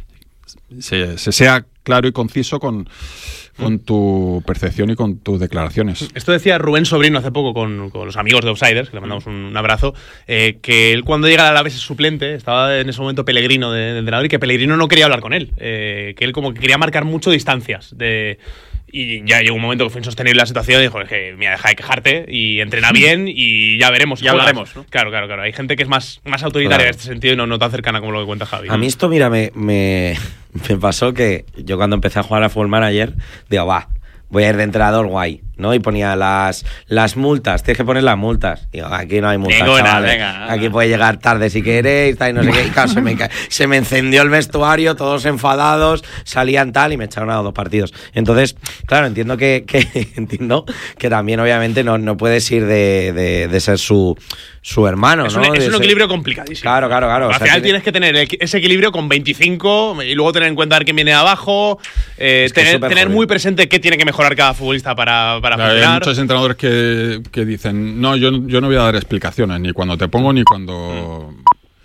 se, se sea claro y conciso con con tu percepción y con tus declaraciones. Esto decía Rubén Sobrino hace poco con, con los amigos de Outsiders, que le mandamos un, un abrazo, eh, que él cuando llega a la Alavés suplente, estaba en ese momento Pellegrino de, de entrenador, y que Pellegrino no quería hablar con él, eh, que él como que quería marcar mucho distancias de... Y ya llegó un momento que fue insostenible la situación y dijo, es que mira, deja de quejarte y entrena bien y ya veremos. Ya hablaremos, ¿no? Claro, claro, claro. Hay gente que es más, más autoritaria Claro. en este sentido y no, no tan cercana como lo que cuenta Javi. A mí esto, mira, me, me, me pasó que yo cuando empecé a jugar a Football Manager, digo, va, voy a ir de entrenador guay, ¿no? Y ponía las, las multas, tienes que poner las multas. Digo, aquí no hay multas, Ninguna, chavales. venga, Aquí venga. puede llegar tarde si queréis, tal, y no sé qué. Y claro, se me, ca- se me encendió el vestuario, todos enfadados, salían tal y me echaron a dos partidos. Entonces, claro, entiendo que, que entiendo que también, obviamente, no, no puedes ir de, de, de ser su, su hermano, Es ¿no? un, es De un ser- equilibrio complicadísimo. Claro, claro, claro. Al O sea, final tiene- tienes que tener equi- ese equilibrio con veinticinco y luego tener en cuenta ver quién viene de abajo, eh, Es que es tener, súper tener jodido. muy presente qué tiene que mejorar cada futbolista para, para Claro, hay funcionar. muchos entrenadores que, que dicen, no, yo, yo no voy a dar explicaciones, ni cuando te pongo, ni cuando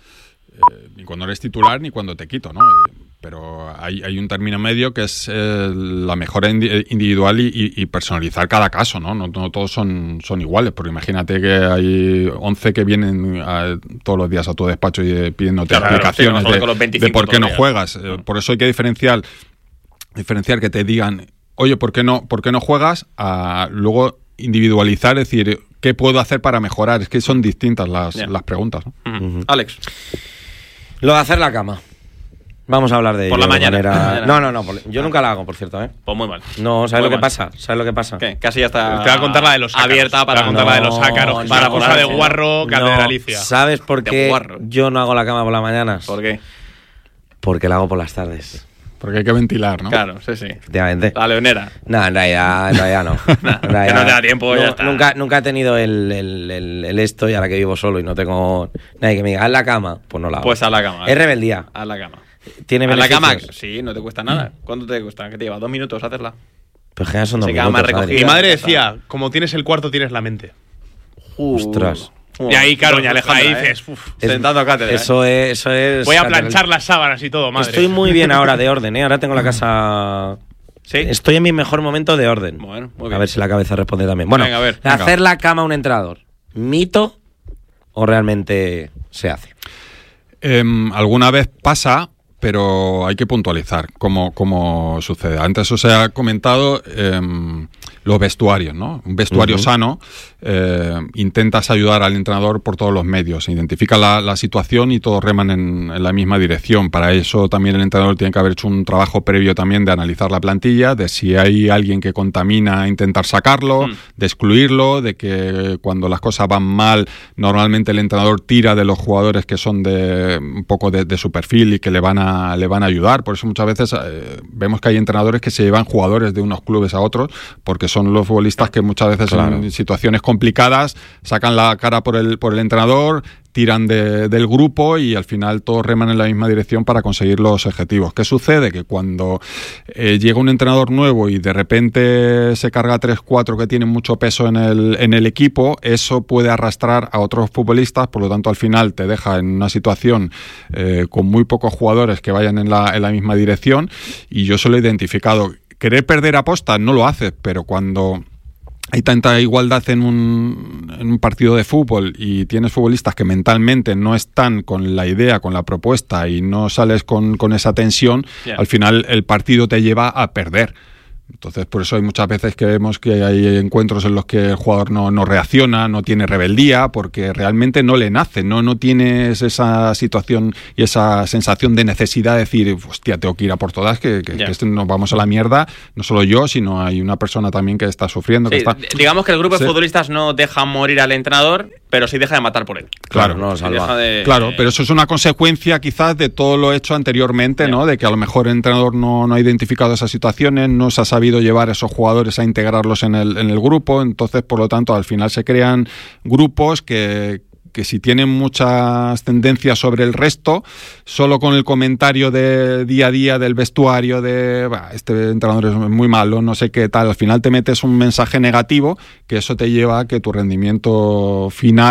eh, ni cuando eres titular, ni cuando te quito, ¿no? Eh, Pero hay, hay un término medio que es eh, la mejora indi- individual y, y- y personalizar cada caso, ¿no? No, no todos son, son iguales, porque imagínate que hay once que vienen a- todos los días a tu despacho y eh, pidiéndote Claro, explicaciones sí, no, de, con los de veinticinco por qué no todavía. juegas. Eh, Por eso hay que diferenciar, diferenciar que te digan, oye, ¿por qué no, por qué no juegas? A luego individualizar, es decir, ¿qué puedo hacer para mejorar? Es que son distintas las, Ya. las preguntas, ¿no? Ujú. Alex. Lo de hacer la cama. Vamos a hablar de Por ello la de mañana. manera- Por la mañana. No, no, no. por- Yo nunca la hago, por cierto, ¿eh? Pues muy mal. No, ¿sabes Muy lo que mal. pasa? ¿Sabes lo que pasa? ¿Qué? Casi ya está. Te voy a contar la de los ácaros. abierta para Te voy a contar la de los No, ácaros, que es para una cosa de ponerse, ¿no? guarro catedralicia. ¿Sabes por De qué guarro. yo no hago la cama por las mañanas? ¿Por qué? Porque la hago por las tardes. Porque hay que ventilar, ¿no? Claro, sí, sí. Efectivamente. La leonera. No, en realidad, en realidad no. En realidad, que no te da tiempo, ya no, está. Nunca, nunca he tenido el, el, el- el esto y ahora que vivo solo y no tengo nadie que me diga, haz la cama, pues no la hago. Pues a la cama. Es rebeldía. A la cama. Tiene A la cama. beneficios. Sí, no te cuesta nada. ¿Cuánto te cuesta? ¿Qué te lleva? ¿Dos minutos hacerla? Pero en general son dos Se queda más minutos, recogida. Mi madre. madre Ya está. decía, como tienes el cuarto, tienes la mente. Ostras. Uh, Y ahí, claro, Doña Alejandra, ahí ¿eh? dices, uf, Es- Sentando cátedra. ¿eh? Eso es, eso es. voy a catedral. planchar las sábanas y todo, madre. Estoy muy bien ahora de orden, ¿eh? Ahora tengo la casa. ¿Sí? Estoy en mi mejor momento de orden. Bueno, muy A bien. ver si la cabeza responde también. Bueno, Venga, a ver. hacer Venga. la cama a un entrenador, ¿mito o realmente se hace? Em, alguna vez pasa, pero hay que puntualizar cómo, cómo sucede. Antes os he comentado em, los vestuarios, ¿no? Un vestuario Ujú. sano, eh, intentas ayudar al entrenador por todos los medios, identifica la, la situación y todos reman en, en la misma dirección. Para eso también el entrenador tiene que haber hecho un trabajo previo también de analizar la plantilla, de si hay alguien que contamina, intentar sacarlo, Mm. de excluirlo, de que cuando las cosas van mal, normalmente el entrenador tira de los jugadores que son de un poco de, de su perfil y que le van a, le van a ayudar. Por eso muchas veces eh, vemos que hay entrenadores que se llevan jugadores de unos clubes a otros, porque son los futbolistas que muchas veces Claro. en situaciones complicadas sacan la cara por el, por el entrenador, tiran de- del grupo y al final todos reman en la misma dirección para conseguir los objetivos. ¿Qué sucede? Que cuando eh, llega un entrenador nuevo y de repente se carga tres, cuatro que tienen mucho peso en el, en el equipo, eso puede arrastrar a otros futbolistas, por lo tanto al final te deja en una situación eh, con muy pocos jugadores que vayan en la, en la misma dirección, y yo se lo he identificado. Querer perder aposta no lo haces, pero cuando hay tanta igualdad en un, en un partido de fútbol y tienes futbolistas que mentalmente no están con la idea, con la propuesta y no sales con, con esa tensión, Yeah. al final el partido te lleva a perder. Entonces, por eso hay muchas veces que vemos que hay encuentros en los que el jugador no, no reacciona, no tiene rebeldía, porque realmente no le nace, no, no tienes esa situación y esa sensación de necesidad de decir, hostia, tengo que ir a por todas, que, que, Ya. que esto nos vamos a la mierda, no solo yo, sino hay una persona también que está sufriendo. Sí, que está... d- digamos que el grupo de Sí. futbolistas no deja morir al entrenador, pero sí deja de matar por él. Claro, no lo Sí salva. deja de- Claro, pero eso es una consecuencia quizás de todo lo hecho anteriormente, ¿no? De que a lo mejor el entrenador no, no ha identificado esas situaciones, no se ha sabido llevar a esos jugadores a integrarlos en el, en el grupo, entonces por lo tanto al final se crean grupos que, que si tienen muchas tendencias sobre el resto, solo con el comentario de día a día del vestuario de "Bah, este entrenador es muy malo, no sé qué tal", al final te metes un mensaje negativo que eso te lleva a que tu rendimiento final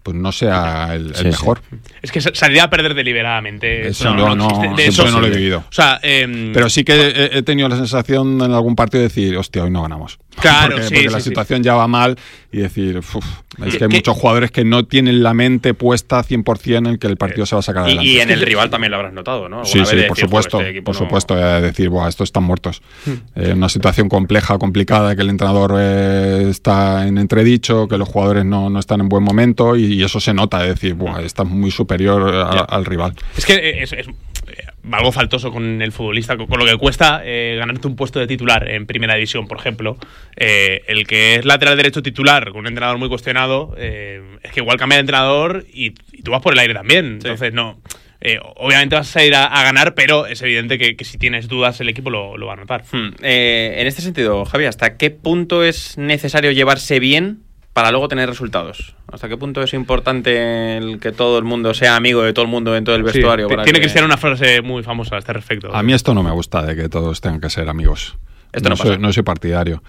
pues no sea el, el sí, mejor. Sí. Es que salir a perder deliberadamente. Eso no, no, no, de eso eso no lo he vivido. O sea, eh, pero sí que he, he tenido la sensación en algún partido de decir, hostia, hoy no ganamos. Claro, porque, sí, porque sí, la sí. situación ya va mal y decir, uf, es que hay ¿Qué? muchos jugadores que no tienen la mente puesta cien por ciento en que el partido se va a sacar Y, adelante. y en el rival también lo habrás notado, ¿no? Sí, Alguna sí, vez por decir, supuesto, "Joder, este equipo por no". supuesto, eh, decir, buah, estos están muertos. Eh, una situación compleja, complicada, que el entrenador eh, está en entredicho, que los jugadores no, no están en buen momento y, y eso se nota, es decir, buah, está muy superior a, al rival. Es que es, es algo faltoso con el futbolista, con, con lo que cuesta eh, ganarte un puesto de titular en primera división, por ejemplo. Eh, el que es lateral derecho titular con un entrenador muy cuestionado, eh, es que igual cambia de entrenador y, y tú vas por el aire también. Sí. Entonces, no. Eh, obviamente vas a ir a, a ganar, pero es evidente que, que si tienes dudas el equipo lo, lo va a notar. Hmm. Eh, en este sentido, Javi, ¿hasta qué punto es necesario llevarse bien para luego tener resultados? ¿Hasta qué punto es importante el que todo el mundo sea amigo de todo el mundo en todo el vestuario? Sí, para tiene que... Cristiano una frase muy famosa a este respecto. A mí esto no me gusta, de que todos tengan que ser amigos. Esto no, no pasa. Soy, no soy partidario.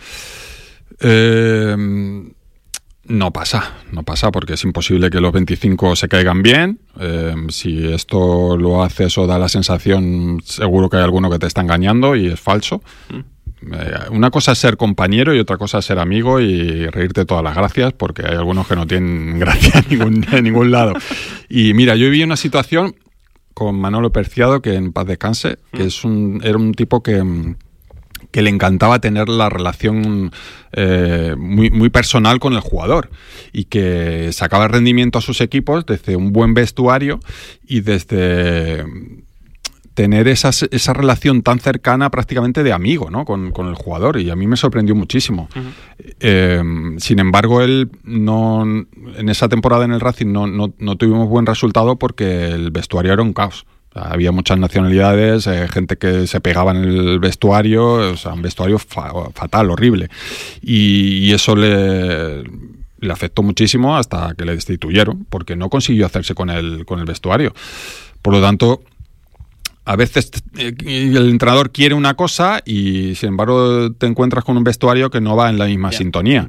Eh, no pasa, no pasa porque es imposible que los veinticinco se caigan bien. Eh, si esto lo haces o da la sensación, seguro que hay alguno que te está engañando y es falso. Mm. Eh, una cosa es ser compañero y otra cosa es ser amigo y reírte todas las gracias, porque hay algunos que no tienen gracia en ningún, en ningún lado. Y mira, yo viví una situación con Manolo Perciado, que en paz descanse, que es un, era un tipo que, que le encantaba tener la relación eh, muy, muy personal con el jugador y que sacaba rendimiento a sus equipos desde un buen vestuario y desde tener esa, esa relación tan cercana, prácticamente de amigo, ¿no? con, con el jugador, y a mí me sorprendió muchísimo. Uh-huh. Eh, sin embargo, él no, en esa temporada en el Racing no, no, no tuvimos buen resultado porque el vestuario era un caos. O sea, había muchas nacionalidades, eh, gente que se pegaba en el vestuario, o sea, un vestuario fa- fatal, horrible. Y, y eso le... le afectó muchísimo hasta que le destituyeron, porque no consiguió hacerse con el, con el vestuario. Por lo tanto, a veces el entrenador quiere una cosa y sin embargo te encuentras con un vestuario que no va en la misma yeah. sintonía.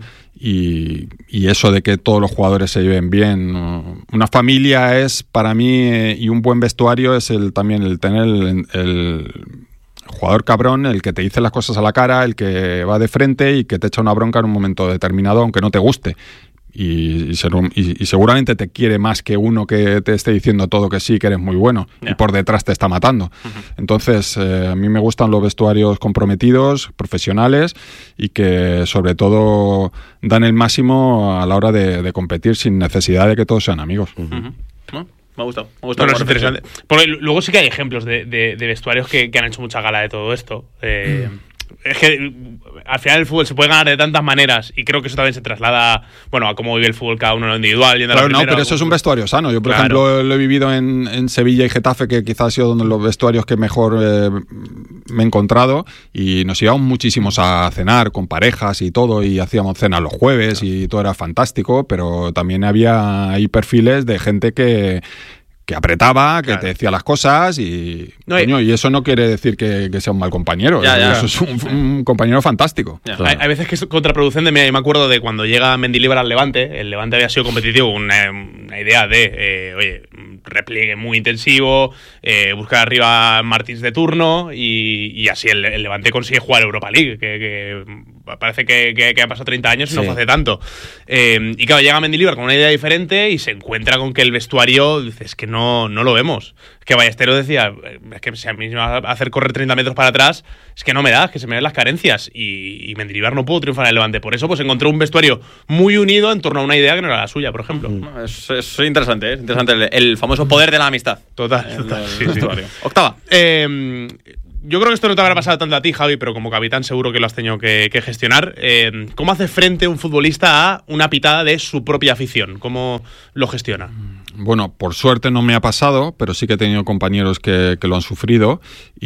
Y, y eso de que todos los jugadores se lleven bien. Una familia es, para mí, y un buen vestuario es el también el tener el, el jugador cabrón, el que te dice las cosas a la cara, el que va de frente y que te echa una bronca en un momento determinado, aunque no te guste. Y, y, ser un, y, y seguramente te quiere más que uno que te esté diciendo todo que sí, que eres muy bueno, yeah. y por detrás te está matando. Uh-huh. Entonces, eh, a mí me gustan los vestuarios comprometidos, profesionales, y que sobre todo dan el máximo a la hora de, de competir sin necesidad de que todos sean amigos. Uh-huh. ¿No? Me ha gustado. Me ha gustado. Bueno, es interesante. Porque luego sí que hay ejemplos de, de, de vestuarios que, que han hecho mucha gala de todo esto. Eh, mm. Es que al final el fútbol se puede ganar de tantas maneras y creo que eso también se traslada, bueno, a cómo vive el fútbol cada uno en lo individual. Claro, la primera, no, pero eso es un vestuario sano. Yo, por claro. ejemplo, lo he vivido en, en Sevilla y Getafe, que quizás ha sido donde los vestuarios que mejor eh, me he encontrado, y nos íbamos muchísimos a cenar con parejas y todo, y hacíamos cenas los jueves, claro. y todo era fantástico, pero también había ahí perfiles de gente que... que apretaba, que claro. te decía las cosas y, no, coño, y eso no quiere decir que, que sea un mal compañero. Ya, ya. Eso es un, un compañero fantástico. Claro. Hay, hay veces que es contraproducente. Mira, yo me acuerdo de cuando llega Mendilibar al Levante. El Levante había sido competitivo, una, una idea de, eh, oye, repliegue muy intensivo, eh, buscar arriba a Martins de turno y, y así el, el Levante consigue jugar Europa League, que, que parece que, que, que ha pasado treinta años y sí. no hace tanto. Eh, y claro, llega Mendilibar con una idea diferente y se encuentra con que el vestuario, dices que no No, no lo vemos. Es que Ballesteros decía, es que si a mí me va a hacer correr treinta metros para atrás, es que no me da, es que se me ven las carencias. Y, y Mendilibar no pudo triunfar en el Levante. Por eso pues encontró un vestuario muy unido en torno a una idea que no era la suya, por ejemplo. Mm. Es, es interesante, ¿eh? Es interesante el, el famoso poder de la amistad. Total, total. El, el sí, sí. Octava. Eh, yo creo que esto no te habrá pasado tanto a ti, Javi, pero como capitán seguro que lo has tenido que, que gestionar. Eh, ¿Cómo hace frente un futbolista a una pitada de su propia afición? ¿Cómo lo gestiona? Bueno, por suerte no me ha pasado, pero sí que he tenido compañeros que, que lo han sufrido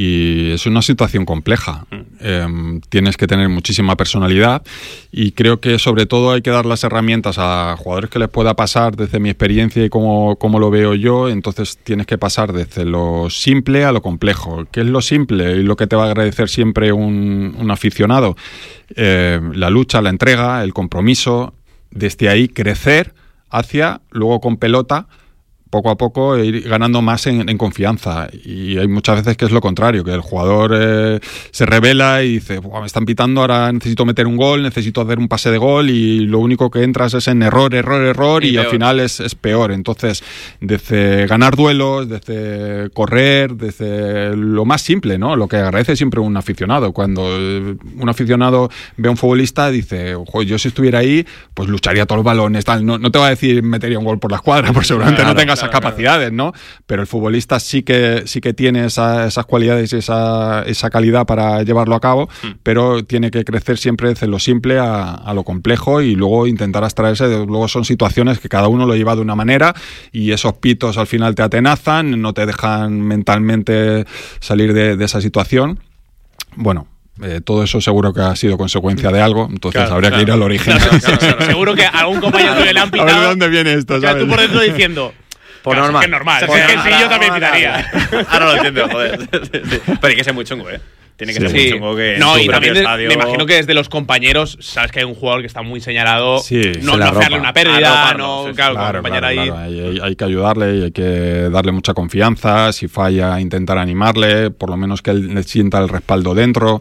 y es una situación compleja. Mm. Eh, tienes que tener muchísima personalidad y creo que sobre todo hay que dar las herramientas a jugadores que les pueda pasar desde mi experiencia y cómo, cómo lo veo yo. Entonces tienes que pasar desde lo simple a lo complejo. ¿Qué es lo simple y lo que te va a agradecer siempre un, un aficionado? Eh, la lucha, la entrega, el compromiso. Desde ahí crecer hacia, luego con pelota, poco a poco ir ganando más en, en confianza. Y hay muchas veces que es lo contrario, que el jugador eh, se revela y dice, me están pitando, ahora necesito meter un gol, necesito hacer un pase de gol, y lo único que entras es en error, error, error, y, y al final es, es peor. Entonces, desde ganar duelos, desde correr, desde lo más simple, ¿no? Lo que agradece siempre un aficionado. Cuando un aficionado ve a un futbolista, dice, ojo, yo si estuviera ahí, pues lucharía todos los balones, tal. No, no te va a decir metería un gol por la escuadra, porque seguramente claro, no tengas claro, capacidades, ¿no? Pero el futbolista sí que sí que tiene esa, esas cualidades y esa, esa calidad para llevarlo a cabo, mm. pero tiene que crecer siempre desde lo simple a, a lo complejo y luego intentar abstraerse. Luego son situaciones que cada uno lo lleva de una manera y esos pitos al final te atenazan, no te dejan mentalmente salir de, de esa situación. Bueno, Eh, todo eso seguro que ha sido consecuencia de algo, entonces claro, habría claro. que ir al origen. Claro, claro, claro. Seguro que algún compañero tuyo le han pitado. A ver de dónde viene esto, ¿sabes? Tú por dentro diciendo... Por claro, normal. Es que es normal. Por es que normal. sí, yo también pitaría. Ahora lo entiendo, joder. Sí. Pero hay que ser muy chungo, ¿eh? Tiene que Sí. ser muy chungo que No, en y tu también propio de- estadio... me imagino que desde los compañeros sabes que hay un jugador que está muy señalado. Sí, no, se no la hacerle ropa. una pérdida, Arroparlo, no, sí, sí. claro, Claro, acompañar claro, ahí. claro. Hay, hay- hay que ayudarle y hay que darle mucha confianza. Si falla, intentar animarle, por lo menos que él sienta el respaldo dentro.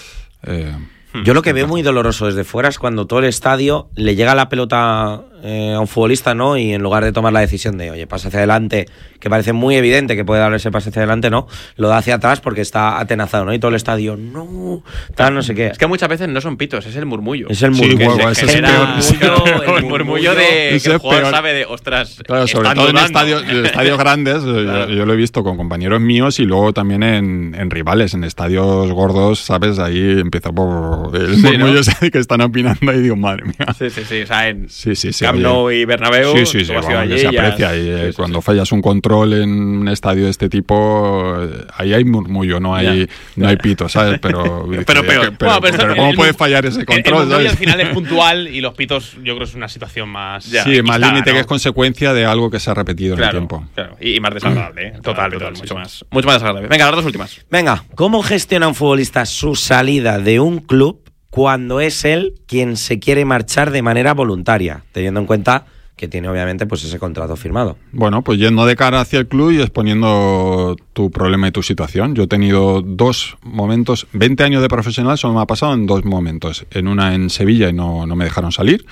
Eh, Yo lo que veo muy doloroso desde fuera es cuando todo el estadio le llega la pelota eh, a un futbolista, ¿no? Y en lugar de tomar la decisión de, oye, pase hacia adelante, que parece muy evidente que puede dar ese pase hacia adelante, ¿no? Lo da hacia atrás porque está atenazado, ¿no? Y todo el estadio, no, tal, no sé qué. Es que muchas veces no son pitos, es el murmullo. Es el Sí, murmullo. guau, ese es Genera peor. murmullo, el murmullo de Ese que el es jugador peor. sabe de, ostras, Claro, sobre están todo en dudando. estadios, en estadios grandes, Claro. yo, yo lo he visto con compañeros míos y luego también en, en rivales, en estadios gordos, ¿sabes? Ahí empieza por el Sí, murmullo ¿no? ese que están opinando y digo, madre mía. Sí, sí, sí. O sea, en Sí, sí, sí. Camp oye. Nou y Bernabéu, Sí, sí, sí, tú has ido vamos, que allí se y ya- aprecia. Y eh, Sí, sí, cuando sí. fallas un control en un estadio de este tipo, eh, ahí hay murmullo, no hay, no hay pito, ¿sabes? Pero, Pero que- peor. que- pero, Bueno, pero pero esto- ¿cómo el- puede fallar ese El, el control? murmullo ¿sabes? al final es puntual y los pitos yo creo que es una situación más... Ya. Sí, más Está, límite ¿no? que es consecuencia de algo que se ha repetido Claro, en el tiempo. claro. Y, y más desagradable, ¿eh? Total, Total, total, mucho sí, sí. más, mucho más desagradable. Venga, las dos últimas. Venga, ¿cómo gestiona un futbolista su salida de un club cuando es él quien se quiere marchar de manera voluntaria, teniendo en cuenta que tiene obviamente pues ese contrato firmado? Bueno, pues yendo de cara hacia el club y exponiendo tu problema y tu situación. Yo he tenido dos momentos, veinte años de profesional, solo me ha pasado en dos momentos. En una en Sevilla y no, no me dejaron salir.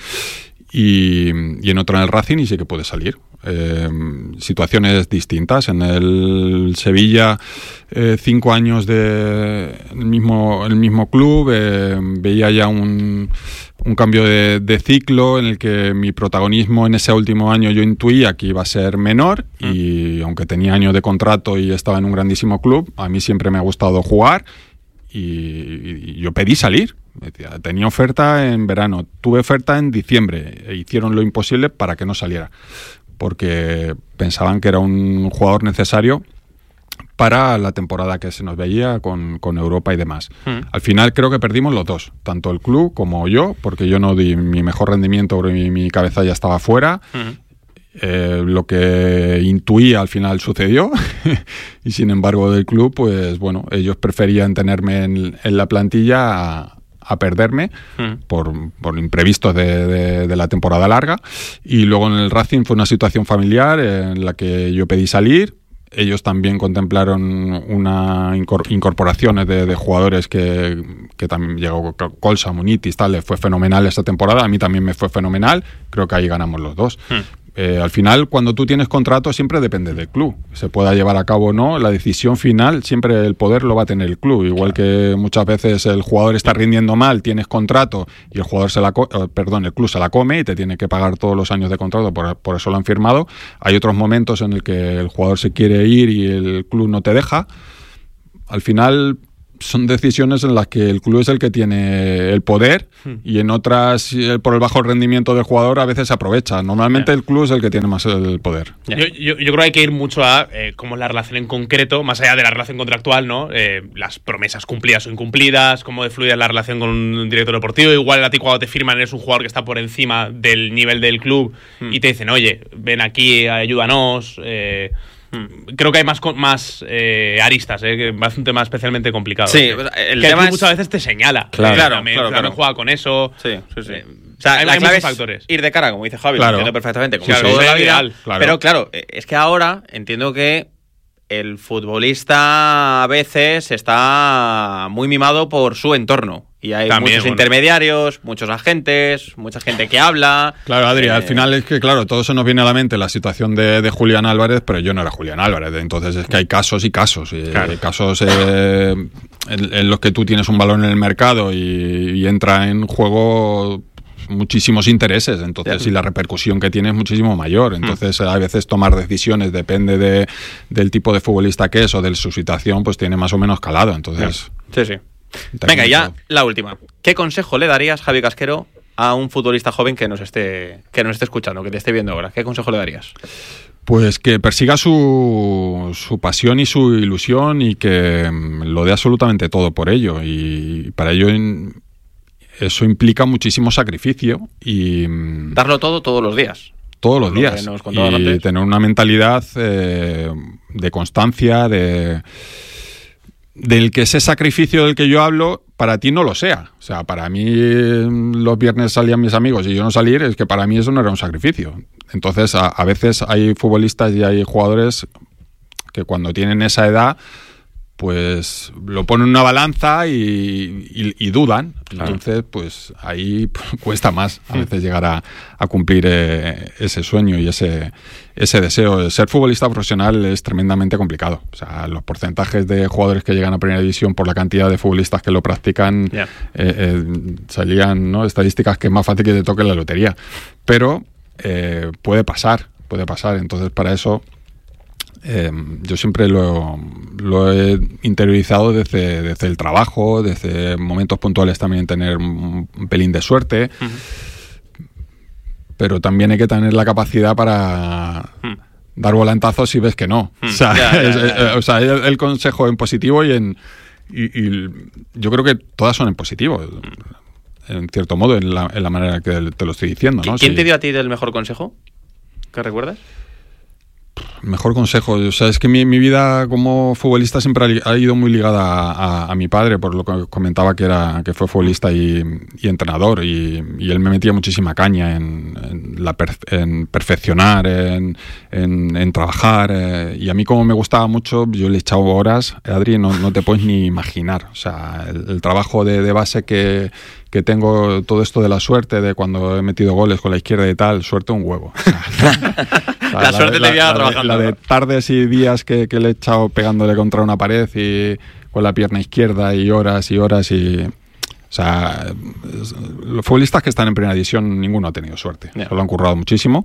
Y, y en otra en el Racing y sí que pude salir. Eh, situaciones distintas. En el Sevilla, eh, cinco años de el mismo, el mismo club, eh, veía ya un, un cambio de, de ciclo en el que mi protagonismo en ese último año yo intuía que iba a ser menor y aunque tenía años de contrato y estaba en un grandísimo club, a mí siempre me ha gustado jugar y, y yo pedí salir. Decía, tenía oferta en verano, tuve oferta en diciembre e hicieron lo imposible para que no saliera porque pensaban que era un jugador necesario para la temporada que se nos veía con, con Europa y demás. Mm. Al final creo que perdimos los dos, tanto el club como yo, porque yo no di mi mejor rendimiento porque mi, mi cabeza ya estaba fuera. Mm. Eh, lo que intuía al final sucedió y sin embargo del club, pues bueno, ellos preferían tenerme en, en la plantilla a, a perderme mm. por, por imprevistos de, de, de la temporada larga. Y luego en el Racing fue una situación familiar en la que yo pedí salir. Ellos también contemplaron una incorporaciones de, de jugadores que, que también llegó Colsa, Munitis, tal, les fue fenomenal esta temporada, a mí también me fue fenomenal, creo que ahí ganamos los dos. Hmm. Eh, al final, cuando tú tienes contrato, siempre depende del club. Se pueda llevar a cabo o no, la decisión final, siempre el poder lo va a tener el club. Igual que muchas veces el jugador está rindiendo mal, tienes contrato y el jugador se la co- eh, perdón, el club se la come y te tiene que pagar todos los años de contrato, por, por eso lo han firmado. Hay otros momentos en el que el jugador se quiere ir y el club no te deja. Al final son decisiones en las que el club es el que tiene el poder hmm. y en otras, por el bajo rendimiento del jugador, a veces se aprovecha. Normalmente yeah. el club es el que tiene más el poder. Yeah. Yo, yo, yo creo que hay que ir mucho a eh, cómo es la relación en concreto, más allá de la relación contractual, ¿no? Eh, las promesas cumplidas o incumplidas, cómo de fluida es la relación con un director deportivo. Igual a ti cuando te firman eres un jugador que está por encima del nivel del club hmm. y te dicen, oye, ven aquí, ayúdanos. Eh, Creo que hay más más eh, aristas, eh, que es un tema especialmente complicado. Sí, eh, el que tema el es... muchas veces te señala. Claro, eh, claro, también, claro, también claro. juega con eso. Sí, sí, sí. Eh, O sea, hay, la hay clave muchos es factores. ir de cara, como dice Javi, Claro. lo entiendo perfectamente, como Claro, todo de es la vida. ideal, claro. Pero claro, es que ahora entiendo que el futbolista a veces está muy mimado por su entorno. Y hay También, muchos bueno. intermediarios, muchos agentes, mucha gente que habla. Claro, Adri, Eh, al final es que, claro, todo se nos viene a la mente la situación de, de Julián Álvarez, pero yo no era Julián Álvarez. Entonces es que hay casos y casos. Y, Claro. eh, casos eh, en, en los que tú tienes un valor en el mercado y, y entra en juego muchísimos intereses, entonces, Ya. y la repercusión que tiene es muchísimo mayor. Entonces, a veces tomar decisiones depende de, del tipo de futbolista que es o de su situación, pues tiene más o menos calado. Entonces, Sí, sí. Venga, ya la última. ¿Qué consejo le darías, Javi Casquero, a un futbolista joven que nos esté que nos esté escuchando, que te esté viendo ahora? ¿Qué consejo le darías? Pues que persiga su, su pasión y su ilusión y que mm, lo dé absolutamente todo por ello. Y para ello in- eso implica muchísimo sacrificio y mm, Darlo todo todos los días. todos los lo que días. nos contabas Y antes. tener una mentalidad eh, de constancia, de del que ese sacrificio del que yo hablo para ti no lo sea. O sea, para mí los viernes salían mis amigos y yo no salir, es que para mí eso no era un sacrificio. Entonces, a, a veces hay futbolistas y hay jugadores que cuando tienen esa edad, pues lo ponen en una balanza y, y, y dudan. Entonces, pues ahí cuesta más a veces llegar a, a cumplir eh, ese sueño y ese, ese deseo. Ser futbolista profesional es tremendamente complicado. O sea, los porcentajes de jugadores que llegan a Primera División por la cantidad de futbolistas que lo practican, Yeah. eh, eh, salían, ¿no?, estadísticas que es más fácil que te toque la lotería. Pero eh, puede pasar, puede pasar. Entonces, para eso... Eh, yo siempre lo, lo he interiorizado desde, desde el trabajo, desde momentos puntuales también tener un, un pelín de suerte, uh-huh. pero también hay que tener la capacidad para uh-huh. dar volantazos si ves que no. Uh-huh. O sea, ya, ya, ya. Es, o sea, el, el consejo en positivo y en y, y yo creo que todas son en positivo, uh-huh. en cierto modo, en la, en la manera que te lo estoy diciendo, ¿no? ¿Quién sí. te dio a ti el mejor consejo? ¿Qué recuerdas? Mejor consejo, o sea, es que mi, mi vida como futbolista siempre ha, ha ido muy ligada a, a, a mi padre, por lo que comentaba que era que fue futbolista y, y entrenador, y, y él me metía muchísima caña en, en, la per, en perfeccionar, en, en, en trabajar, eh, y a mí como me gustaba mucho, yo le he echado horas, Adri, no, no te puedes ni imaginar, o sea, el, el trabajo de, de base que que tengo, todo esto de la suerte, de cuando he metido goles con la izquierda y tal, suerte un huevo. O sea, o sea, la, la suerte de, te la, trabajando. La de, la de tardes y días que, que le he echado pegándole contra una pared y con la pierna izquierda y horas y horas y... O sea, los futbolistas que están en Primera División, ninguno ha tenido suerte. Yeah. Se lo han currado muchísimo.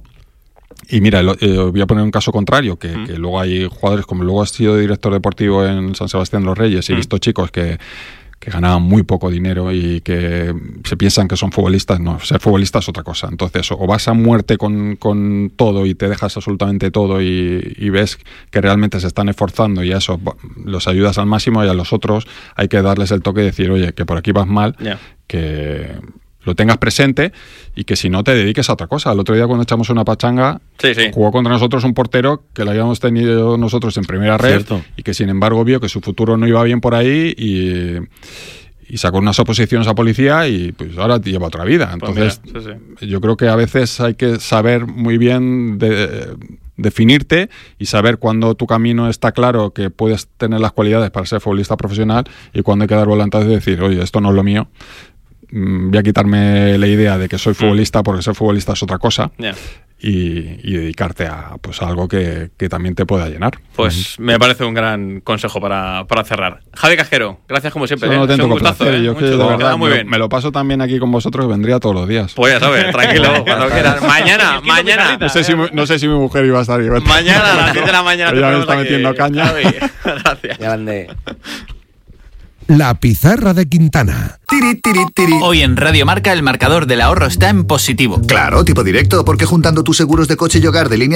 Y mira, lo, eh, voy a poner un caso contrario, que, mm. que luego hay jugadores, como luego has sido director deportivo en San Sebastián de los Reyes, y he mm. visto chicos que que ganaban muy poco dinero y que se piensan que son futbolistas. No, ser futbolista es otra cosa. Entonces, o vas a muerte con, con todo y te dejas absolutamente todo y, y ves que realmente se están esforzando y a eso los ayudas al máximo, y a los otros hay que darles el toque y decir, oye, que por aquí vas mal, yeah. que lo tengas presente y que si no te dediques a otra cosa. El otro día cuando echamos una pachanga, sí, sí. jugó contra nosotros un portero que lo habíamos tenido nosotros en primera red. Cierto. Y que sin embargo vio que su futuro no iba bien por ahí y, y sacó unas oposiciones a policía y pues ahora te lleva otra vida. Entonces pues mira, sí, sí. yo creo que a veces hay que saber muy bien de, definirte y saber cuándo tu camino está claro, que puedes tener las cualidades para ser futbolista profesional, y cuándo hay que dar volantazos y decir, oye, esto no es lo mío. Voy a quitarme la idea de que soy futbolista, porque ser futbolista es otra cosa, yeah. y, y dedicarte a, pues, a algo que, que también te pueda llenar. Pues uh-huh. me parece un gran consejo para, para cerrar. Javi Casquero, gracias como siempre. No, ¿eh? tengo un gustazo, placer, ¿eh? yo Mucho, que de verdad, muy me, bien. me lo paso también aquí con vosotros, que vendría todos los días. Pues ya sabes, tranquilo, cuando quieras. Mañana, mañana. No sé, si, no sé si mi mujer iba a estar igual. Mañana a las diez de la mañana. Ella me está metiendo aquí. caña. Javi, gracias. Grande. La pizarra de Quintana. Tiri, tiri, tiri. Hoy en Radio Marca el marcador del ahorro está en positivo. Claro, tipo directo, porque juntando tus seguros de coche y hogar de Línea